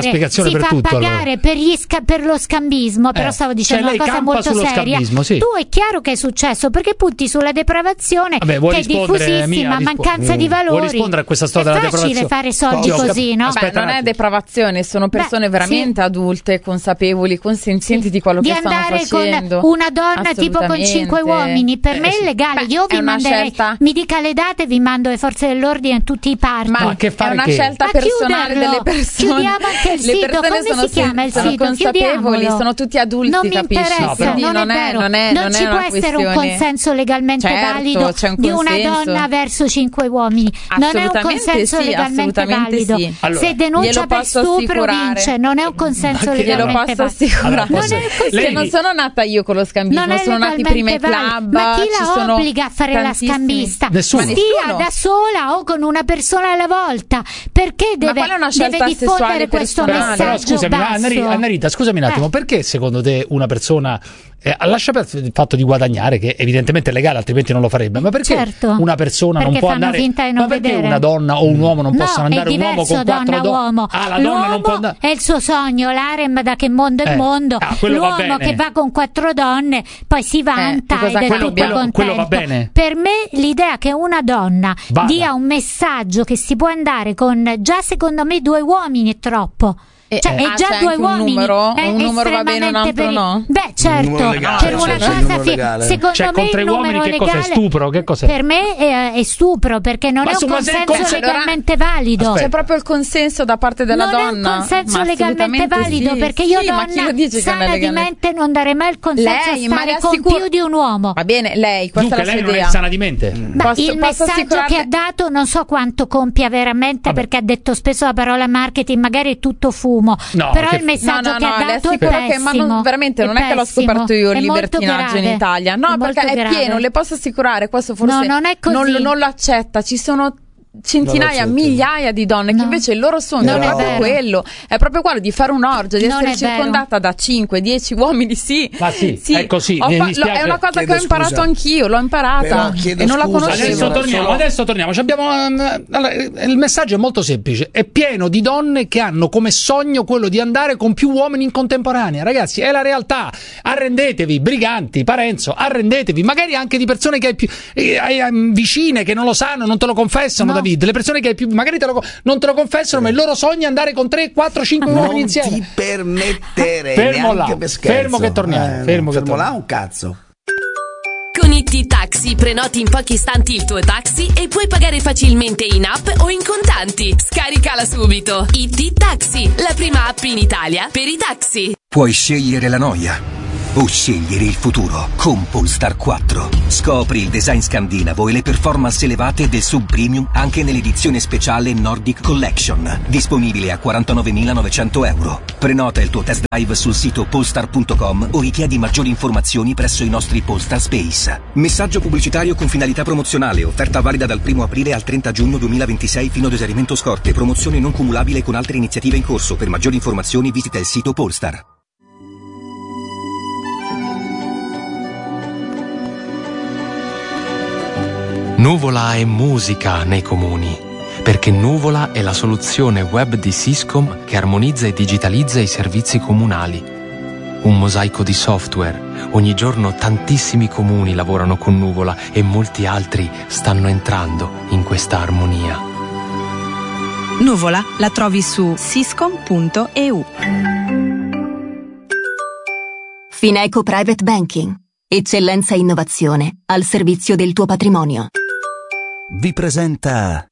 pagare per lo scambismo, però stavo dicendo una cosa molto seria. Tu è chiaro che è successo, perché punti sulla depravazione, che è diffusissima, mancanza di valori. Vuoi rispondere a questa storia della depravazione? È facile fare soldi così, no? Non è depravazione, sono persone veramente adulte, consapevoli, consenzienti di quello che stanno facendo. Di andare con una donna tipo con 5 uomini, per me è illegale. Io vi manderei, mi dica le date, vi mando le forze dell'ordine in tutti i party. Ma che fare, è una scelta personale delle persone. Chiudiamo anche il sito. Come si chiama il sito? Consapevoli, sono tutti adulti, non capisci? Mi interessa, non è vero. Non ci può essere un consenso legalmente valido di una donna verso 5 uomini. Non è un consenso legalmente valido. Allora, se denuncia per stupro vince, non è un consenso legalmente valido. Non sono nata io con lo scambismo, sono nati prima i club. Ma chi la obbliga a fare la scambista? Nessuno. Stia da sola o con una persona alla volta, perché deve diffondere questo messaggio? Però scusami, Annarita, scusami un attimo, perché secondo te una persona lascia per il fatto di guadagnare, che evidentemente è legale, altrimenti non lo farebbe, ma perché una persona non può andare, ma perché una donna o un uomo non possono andare, un uomo con 4 donne? La donna non può andare. È il suo sogno, l'harem da che mondo è mondo. L'uomo che va con 4 donne poi si vanta ed è tutto contento. Quello va bene. Per me l'idea che una donna dia un messaggio che si può andare con, già secondo me 2 uomini è troppo. Cioè, è già 2 uomini. Un numero va bene, un altro no? Beh, certo, per una cosa secondo me il numero legale. Che cos'è? Stupro? Che cos'è? Per me è stupro, perché non è un consenso legalmente valido. C'è proprio il consenso da parte della donna. Non è un consenso legalmente valido, perché io donna sana di mente non darei mai il consenso a stare con più di un uomo. Va bene, lei, questa è la sua idea. Non è sana di mente. Il messaggio che ha dato non so quanto compia veramente, perché ha detto spesso la parola marketing, magari è tutto fumo. No, però il messaggio che ha dato è pessimo, veramente non è che l'ho scoperto io il libertinaggio in Italia, no, perché è pieno, le posso assicurare, questo forse non è così. Non lo accetta, ci sono centinaia, migliaia di donne che invece il loro sogno è proprio quello, è proprio quello di fare un'orgia, di essere circondata da 5-10 uomini. Ma sì, è così. È una cosa che ho imparato anch'io, l'ho imparata e non la conoscevo. Adesso torniamo. Il messaggio è molto semplice, è pieno di donne che hanno come sogno quello di andare con più uomini in contemporanea. Ragazzi, è la realtà. Arrendetevi, Briganti, Parenzo, arrendetevi, magari anche di persone che hai vicine che non lo sanno, non te lo confessano, David. Le persone che hai più magari non te lo confessano, ma il loro sogno è andare con 3, 4, 5 uomini insieme. Non ti permetterei fermo neanche là, per scherzo. Fermo che torniamo, fermo là un cazzo. Con IT Taxi prenoti in pochi istanti il tuo taxi e puoi pagare facilmente in app o in contanti. Scaricala subito. IT Taxi, la prima app in Italia per i taxi. Puoi scegliere la noia o scegliere il futuro con Polestar 4. Scopri il design scandinavo e le performance elevate del sub premium anche nell'edizione speciale Nordic Collection, disponibile a 49.900 euro. Prenota il tuo test drive sul sito polestar.com o richiedi maggiori informazioni presso i nostri Polestar Space. Messaggio pubblicitario con finalità promozionale, offerta valida dal 1 aprile al 30 giugno 2026 fino ad esaurimento scorte, promozione non cumulabile con altre iniziative in corso. Per maggiori informazioni visita il sito Polestar. Nuvola è musica nei comuni, perché Nuvola è la soluzione web di Syscom che armonizza e digitalizza i servizi comunali. Un mosaico di software. Ogni giorno tantissimi comuni lavorano con Nuvola e molti altri stanno entrando in questa armonia. Nuvola la trovi su syscom.eu. Fineco Private Banking. Eccellenza e innovazione al servizio del tuo patrimonio. Vi presenta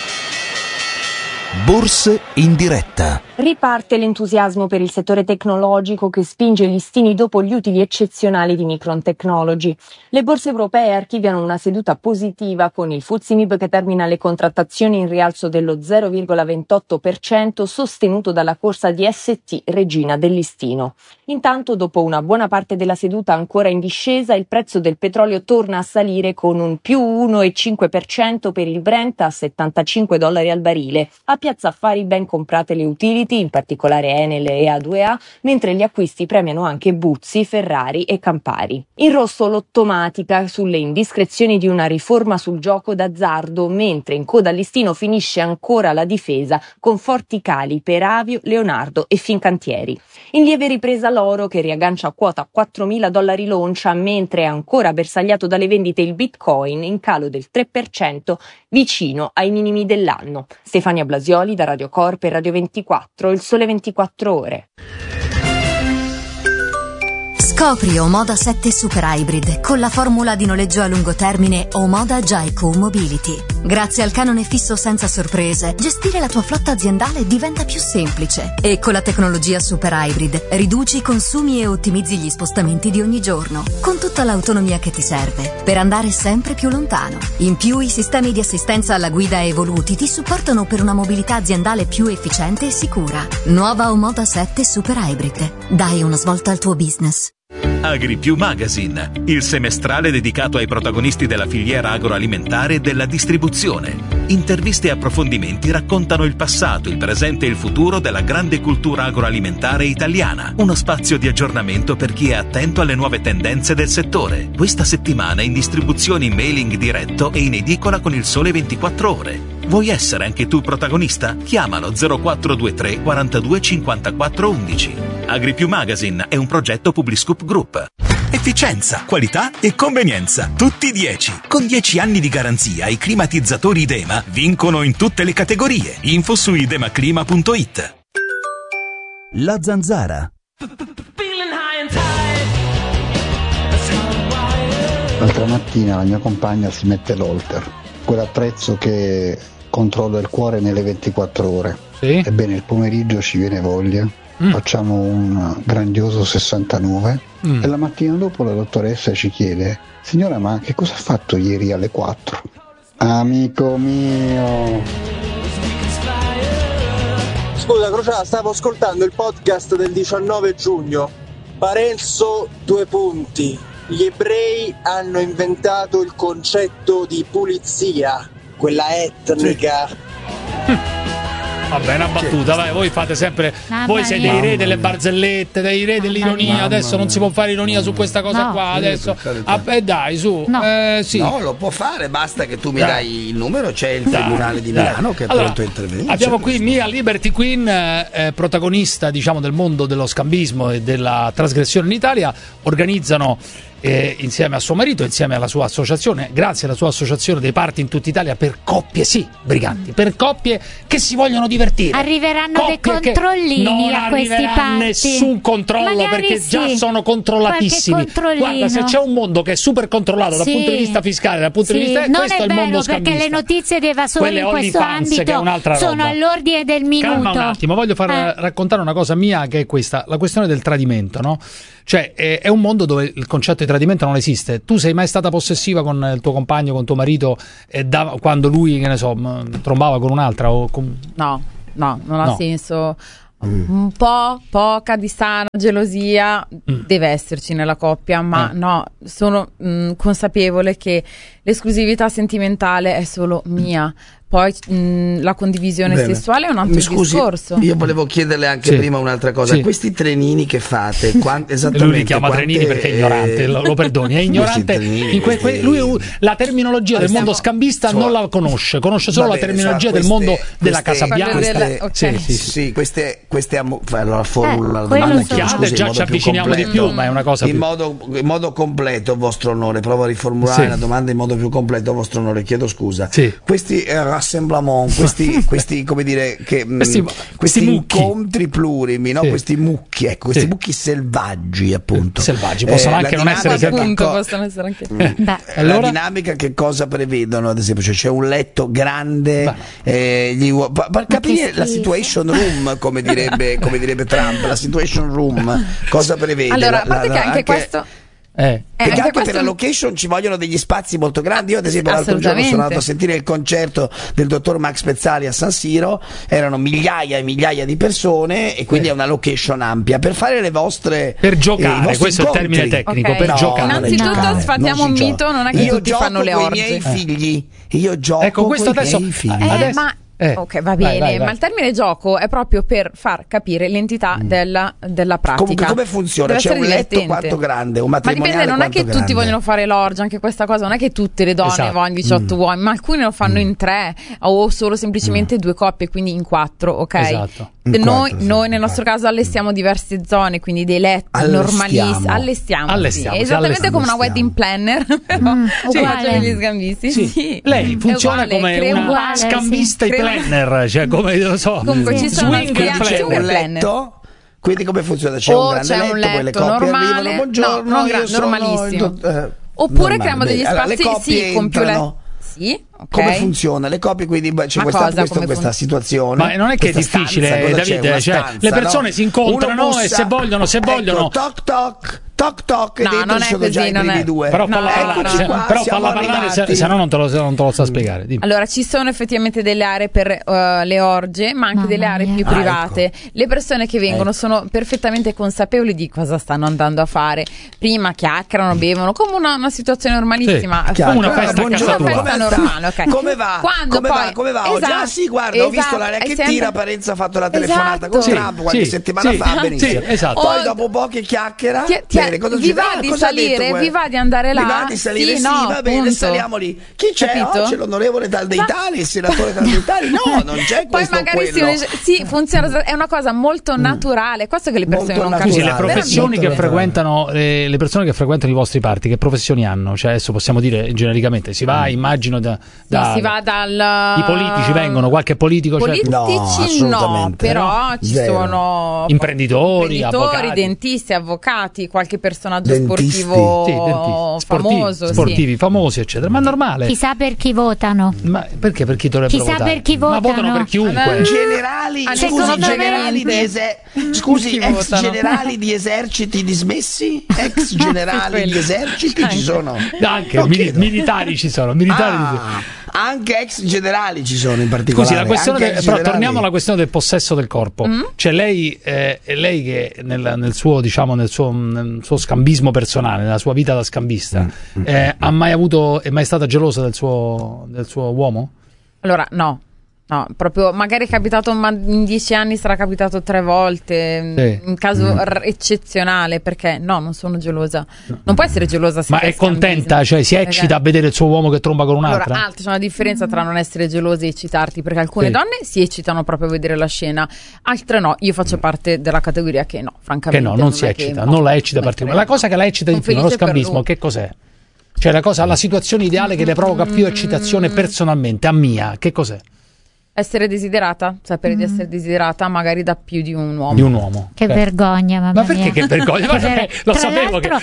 Borse in diretta. Riparte l'entusiasmo per il settore tecnologico che spinge gli listini dopo gli utili eccezionali di Micron Technology. Le borse europee archiviano una seduta positiva con il FTSE MIB che termina le contrattazioni in rialzo dello 0,28% sostenuto dalla corsa di ST Regina del listino. Intanto, dopo una buona parte della seduta ancora in discesa, il prezzo del petrolio torna a salire con un più 1,5% per il Brent a $75 al barile. A Piazza Affari ben comprate le utility, in particolare Enel e A2A, mentre gli acquisti premiano anche Buzzi, Ferrari e Campari. In rosso l'Ottomatica sulle indiscrezioni di una riforma sul gioco d'azzardo, mentre in coda al listino finisce ancora la difesa con forti cali per Avio, Leonardo e Fincantieri. In lieve ripresa l'oro che riaggancia a quota $4.000 l'oncia, mentre è ancora bersagliato dalle vendite il Bitcoin in calo del 3% vicino ai minimi dell'anno. Stefania Blasioli da Radio Corp e Radio 24, il Sole 24 Ore. Scopri Omoda 7 Super Hybrid con la formula di noleggio a lungo termine Omoda Jaico Mobility. Grazie al canone fisso senza sorprese, gestire la tua flotta aziendale diventa più semplice. E con la tecnologia Super Hybrid riduci i consumi e ottimizzi gli spostamenti di ogni giorno, con tutta l'autonomia che ti serve per andare sempre più lontano. In più, i sistemi di assistenza alla guida evoluti ti supportano per una mobilità aziendale più efficiente e sicura. Nuova Omoda 7 Super Hybrid. Dai una svolta al tuo business. AgriPiù Magazine, il semestrale dedicato ai protagonisti della filiera agroalimentare e della distribuzione. Interviste e approfondimenti raccontano il passato, il presente e il futuro della grande cultura agroalimentare italiana. Uno spazio di aggiornamento per chi è attento alle nuove tendenze del settore. Questa settimana in distribuzione in mailing diretto e in edicola con il Sole 24 Ore. Vuoi essere anche tu protagonista? Chiamalo 0423 42 54 11. AgriPiù Magazine è un progetto Publiscoop Group. Efficienza, qualità e convenienza, tutti 10. Con 10 anni di garanzia i climatizzatori Idema vincono in tutte le categorie. Info su idemaclima.it. La Zanzara. L'altra mattina la mia compagna si mette l'Holter, quell'attrezzo che controlla il cuore nelle 24 ore. Sì. Ebbene, il pomeriggio ci viene voglia. Facciamo un grandioso 69 e la mattina dopo la dottoressa ci chiede: signora, ma che cosa ha fatto ieri alle 4? Amico mio. Scusa Crociata, stavo ascoltando il podcast del 19 giugno. Parenzo, 2 punti. Gli ebrei hanno inventato il concetto di pulizia. quella etnica. Vabbè, una battuta, vai, voi fate sempre. Voi siete i re delle barzellette, dei re dell'ironia. Adesso non si può fare ironia su questa cosa qua. Adesso, dai, su. Sì. No, lo può fare, basta che tu mi dai il numero. C'è il Tribunale di Milano che è pronto a intervenire. Abbiamo qui Mia Liberty Queen, protagonista, diciamo, del mondo dello scambismo e della trasgressione in Italia. Organizzano insieme a suo marito, insieme alla sua associazione, grazie alla sua associazione, dei party in tutta Italia per coppie, briganti, per coppie che si vogliono divertire. Arriveranno dei controllini a questi party. Non nessun controllo, magari perché già sono controllatissimi. Guarda, se c'è un mondo che è super controllato dal punto di vista fiscale, dal punto di vista non questo è il mondo vero, perché le notizie dei evasori in questo ambito sono roba. all'ordine del minuto. Calma un attimo, voglio far raccontare una cosa mia, che è questa, la questione del tradimento, no? Cioè è un mondo dove il concetto di tradimento non esiste. Tu sei mai stata possessiva con il tuo compagno, con tuo marito, quando lui, che ne so, trombava con un'altra? No, non ha senso. Un po', poca di sana gelosia deve esserci nella coppia, ma no, sono consapevole che l'esclusività sentimentale è solo mia. Poi la condivisione sessuale è un altro discorso. Io volevo chiederle anche prima un'altra cosa. Sì. Questi trenini che fate, esattamente, lui li chiama trenini perché è ignorante, lo perdoni, è ignorante. Lui la terminologia del mondo scambista non la conosce solo la terminologia del mondo della Casa Bianca. Sì, queste la formula già ci avviciniamo di più, ma è una cosa in modo completo, vostro onore. Provo a riformulare la domanda in modo più completo, vostro onore, chiedo scusa. Questi rassemblement, questi come dire, che questi incontri plurimi, no? Questi mucchi, questi mucchi selvaggi, appunto. Selvaggi, possono anche non essere selvaggi. Possono essere anche. La dinamica che cosa prevedono, ad esempio? Cioè, c'è un letto grande, per capire la situation room, come direbbe Trump, la situation room cosa prevede? Allora, a parte che anche questo perché anche per la location ci vogliono degli spazi molto grandi. Io ad esempio l'altro giorno sono andato a sentire il concerto del dottor Max Pezzali a San Siro, erano migliaia e migliaia di persone e quindi è una location ampia per fare le vostre, per giocare, questo incontri. è il termine tecnico, per giocare. Innanzitutto sfatiamo un mito, non è che tutti fanno le orge. Io gioco con i miei figli, io gioco con i miei figli. Ok, va bene, ma il termine gioco è proprio per far capire l'entità della pratica. Comunque, come funziona? C'è un letto quanto grande, un matrimoniale. Ma dipende, non è che tutti vogliono fare l'orgia, anche questa cosa, non è che tutte le donne vogliono 18 uomini, ma alcuni lo fanno in 3 o solo semplicemente 2 coppie, quindi in 4, ok? Esatto. Noi nel nostro caso allestiamo diverse zone, quindi dei letti normalissimi. Allestiamo. Esattamente come una wedding planner, però facciamo gli scambisti. Sì. Lei funziona come una scambista planner, cioè come lo so. Comunque ci sono un letto. Quindi come funziona? C'è un grande letto, poi le coppie arrivano, buongiorno, normalissimo. Oppure creiamo degli spazi con più letti. Sì, okay. Come funziona? Le coppie, quindi c'è questa situazione. Ma non è che è difficile, Davide, cioè, le persone si incontrano e se vogliono toc toc e no, non è così, non è. Però falla parlare, se no non te lo sa spiegare. Dimmi. Allora, ci sono effettivamente delle aree per le orge, ma anche delle aree più private. Ecco. Le persone che vengono sono perfettamente consapevoli di cosa stanno andando a fare. Prima chiacchierano, bevono, come una situazione normalissima, come una festa normale, ok. Come va? Come va oggi? Ah sì, guarda, ho visto la racchettina, Parenzo ha fatto la telefonata con Trump qualche settimana fa, benissimo. Poi dopo un po' che chiacchiera, vi va di salire, vi va di andare là, vi va di salire, sì, va bene, saliamo lì. Chi c'è? C'è l'onorevole tal dei tali, il senatore tal dei tali. No, non c'è questo. Poi magari funziona, è una cosa molto naturale, questo che le persone non capiscono. Le professioni che frequentano le persone che frequentano i vostri party, che professioni hanno? Cioè adesso possiamo dire genericamente, si va, immagino si va dal i politici vengono, qualche politico, politici no, però ci sono imprenditori, avvocati, dentisti, avvocati, qualche personaggio sportivo famoso, sportivi famosi, eccetera. Ma è normale. Chissà per chi votano. Ma perché per chi dovrebbero votare? Chissà per chi votano. Ma votano per chiunque. Generali di eserciti dismessi, ex generali di eserciti ci sono. Anche militari ci sono, anche ex generali ci sono in particolare. Scusi, la questione però torniamo alla questione del possesso del corpo. Cioè lei che nel suo scambismo personale, nella sua vita da scambista, è mai stata gelosa del suo uomo? Allora, no, proprio magari è capitato, ma in 10 anni sarà capitato 3 volte, in caso eccezionale, perché non sono gelosa. Non può essere gelosa se ma è contenta, cioè si eccita a vedere il suo uomo che tromba con un'altra? Allora, c'è una differenza tra non essere gelosi e eccitarti, perché alcune donne si eccitano proprio a vedere la scena, altre no. Io faccio parte della categoria che no, francamente. Che non si eccita, non la eccita particolarmente. La cosa che la eccita di più nello scambismo, che cos'è? Cioè la situazione ideale che le provoca più eccitazione personalmente, a Mia, che cos'è? Essere desiderata, sapere di essere desiderata magari da più di un uomo. Che vergogna, mamma mia. Ma perché che vergogna? Lo sapevo. Tra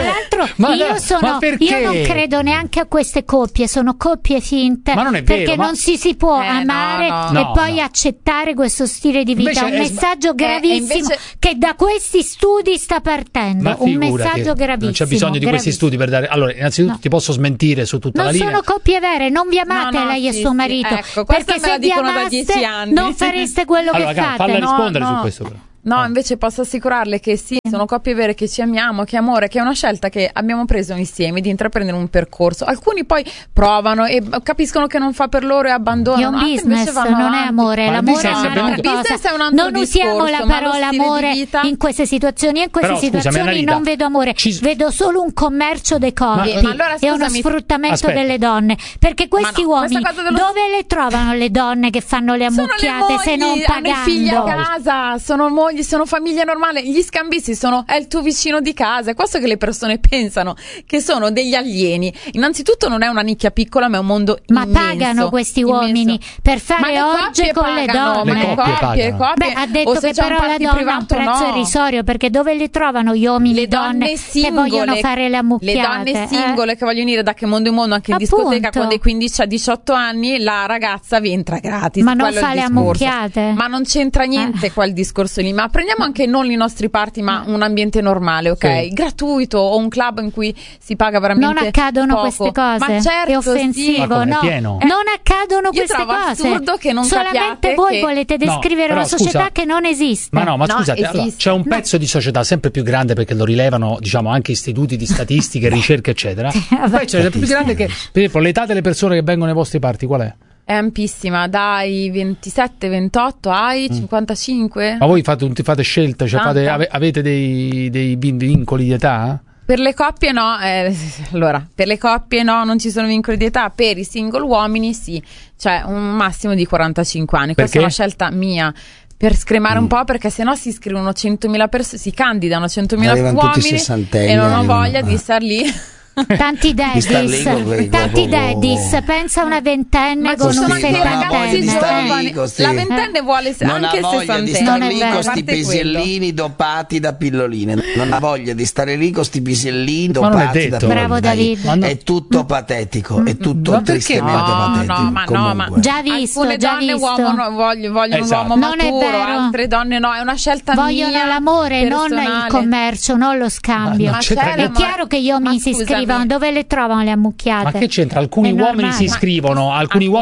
l'altro io non credo neanche a queste coppie, sono coppie finte. Ma non è vero, perché non si può amare e poi accettare questo stile di vita. Un messaggio gravissimo che da questi studi sta partendo. Un messaggio gravissimo. Non c'è bisogno di questi studi per dare. Allora, innanzitutto ti posso smentire su tutta la linea. Non sono coppie vere, non vi amate lei e suo marito. Perché se vi da 10 anni non fareste quello che fate. Falla rispondere su questo però. No, invece posso assicurarle che sì, sono coppie vere, che ci amiamo, che amore, che è una scelta che abbiamo preso insieme di intraprendere un percorso. Alcuni poi provano e capiscono che non fa per loro e abbandonano. È un business, non è amore. L'amore è un'altra cosa. Non usiamo la parola amore in queste situazioni. In queste situazioni non vedo amore, vedo solo un commercio dei corpi e uno sfruttamento delle donne. Perché questi uomini dove le trovano le donne che fanno le ammucchiate se non pagando? Hanno i figli a casa, sono mogli, sono famiglie normali. Gli scambisti è il tuo vicino di casa. È questo che le persone pensano, che sono degli alieni. Innanzitutto non è una nicchia piccola, ma è un mondo immenso. Ma pagano questi uomini per fare orge con le donne. Le coppie Beh, ha detto che però la donna ha un prezzo irrisorio, perché dove le trovano gli uomini, le donne che vogliono fare le ammucchiate? Le donne singole che vogliono dire da che mondo in mondo, anche in discoteca, con dei 15 a 18 anni la ragazza vi entra gratis. Ma non fa le ammucchiate? Ma non c'entra niente qua il discorso lì. Ma prendiamo anche non i nostri parti, ma un ambiente normale, ok? Gratuito, o un club in cui si paga veramente non accadono poco. Queste cose. Ma certo, è offensivo, no? Non accadono queste cose. Assurdo che non solamente voi volete descrivere una società che non esiste. Ma scusate, allora, c'è un pezzo di società sempre più grande, perché lo rilevano, diciamo, anche istituti di statistiche, ricerche, eccetera. Poi c'è più grande che, per esempio, l'età delle persone che vengono ai vostri parti, qual è? È ampissima, dai 27, 28 ai 55. Ma voi fate scelte, cioè avete dei vincoli di età? Per le coppie no, allora, per le coppie no, non ci sono vincoli di età. Per i single uomini sì, cioè un massimo di 45 anni. Perché? Questa è una scelta mia. Per scremare un po', perché sennò si iscrivono 100.000 persone, si candidano 100.000 uomini e non ho voglia di star lì. Tanti daddies, pensa a una ventenne con un settantenne. La ventenne vuole anche sessantenne. Non ha voglia di stare lì con sti pisellini dopati da pilloline. Non ha voglia di stare lì con sti pisellini dopati da pilloline. Bravo David. È tutto patetico, è tutto tristemente patetico. Ma già visto, alcune donne vogliono un uomo maturo, altre donne no, è una scelta mia. Vogliono l'amore, non il commercio, non lo scambio. È chiaro che gli uomini si iscrivono. Dove le trovano le ammucchiate? Ma che c'entra? Alcuni uomini si iscrivono,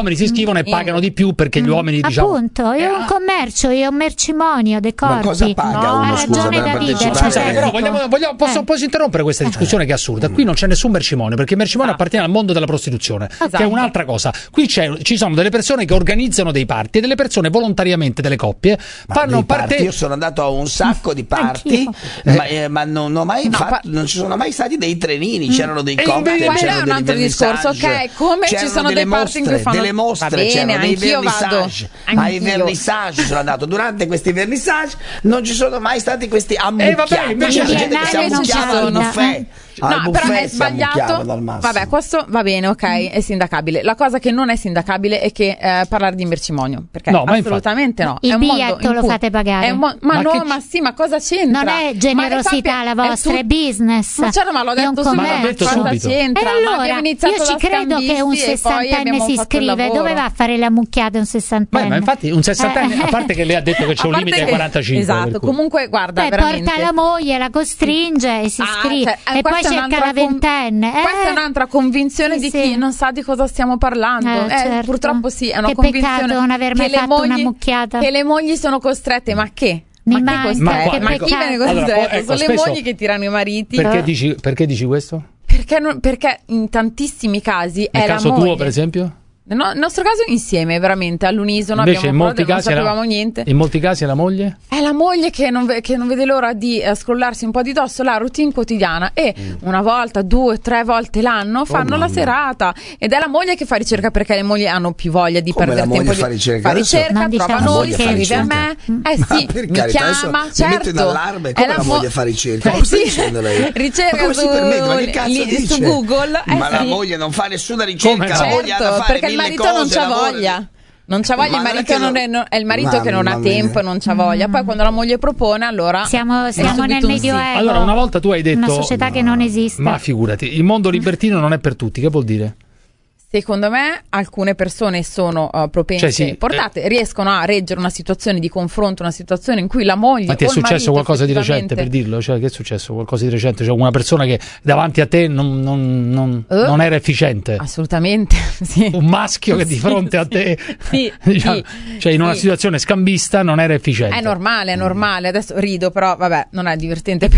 e pagano di più, perché gli uomini, diciamo, appunto, è un commercio, è un mercimonio dei corpi. Ma cosa paga uno, ha ragione Davide. Scusate, però posso interrompere questa discussione che è assurda. Qui non c'è nessun mercimonio, perché il mercimonio appartiene al mondo della prostituzione, che è un'altra cosa. Qui ci sono delle persone che organizzano dei party e delle persone volontariamente, delle coppie, fanno parte. Io sono andato a un sacco di party, ma non ci sono mai stati dei trenini. C'erano dei cocktail, c'erano un altro discorso, ok? Come ci sono dei party in cui fanno delle mostre, c'erano dei vernissage. Ai vernissage sono andato. Durante questi vernissage non ci sono mai stati questi ammucchiati. Invece c'è gente che si ammucchiava al buffet. No, però è sbagliato. Vabbè, questo va bene, ok, è sindacabile. La cosa che non è sindacabile è che parlare di mercimonio, perché assolutamente no. Il biglietto lo fate pagare. Ma cosa c'entra? Non è generosità la vostra, è business. Ma l'ho detto subito. Cosa c'entra? E allora, io ci credo che un sessantenne si iscrive. Dove va a fare le ammucchiate un sessantenne? Ma infatti un sessantenne, a parte che lei ha detto che c'è un limite ai 45. Esatto, comunque guarda, veramente. Porta la moglie, la costringe e si iscrive. E poi cerca la ventenne. Questa è un'altra convinzione di chi non sa di cosa stiamo parlando. Certo. Purtroppo sì, è una che convinzione peccato non aver mai fatto una mucchiata. Che le mogli sono costrette, ma che? Ma chi viene costretto? Sono le mogli che tirano i mariti. Perché dici questo? Perché in tantissimi casi è la moglie. Nel caso tuo, per esempio? Nel nostro caso insieme, veramente, all'unisono. Invece abbiamo non sapevamo niente. In molti casi è la moglie? È la moglie che non vede l'ora di scrollarsi un po' di dosso la routine quotidiana e una volta, 2, 3 volte l'anno fanno la serata, ed è la moglie che fa ricerca, perché le mogli hanno più voglia di perdere tempo. Fa ricerca, trova noi, scrive a me. Sì, mi chiama, certo. Mi metto in allarme, come la moglie fa ricerca? Cosa sta dicendo lei? Ricerca su Google. Ma la moglie non fa nessuna ricerca, la moglie ha da fare perché il marito non c'ha voglia. Non c'ha voglia, il marito è il marito che non ha tempo e non c'ha voglia. Poi quando la moglie propone, allora siamo nel medioevo. Allora, una volta tu hai detto una società che non esiste. Ma figurati, il mondo libertino non è per tutti, che vuol dire? Secondo me alcune persone sono propense, portate, riescono a reggere una situazione di confronto, una situazione in cui la moglie. Ma ti è successo qualcosa di recente, per dirlo? Cioè, che è successo qualcosa di recente? Cioè, una persona che davanti a te non era efficiente? Assolutamente, sì. Un maschio che di fronte a te, diciamo, cioè in una situazione scambista, non era efficiente. È normale. Adesso rido, però vabbè, non è divertente per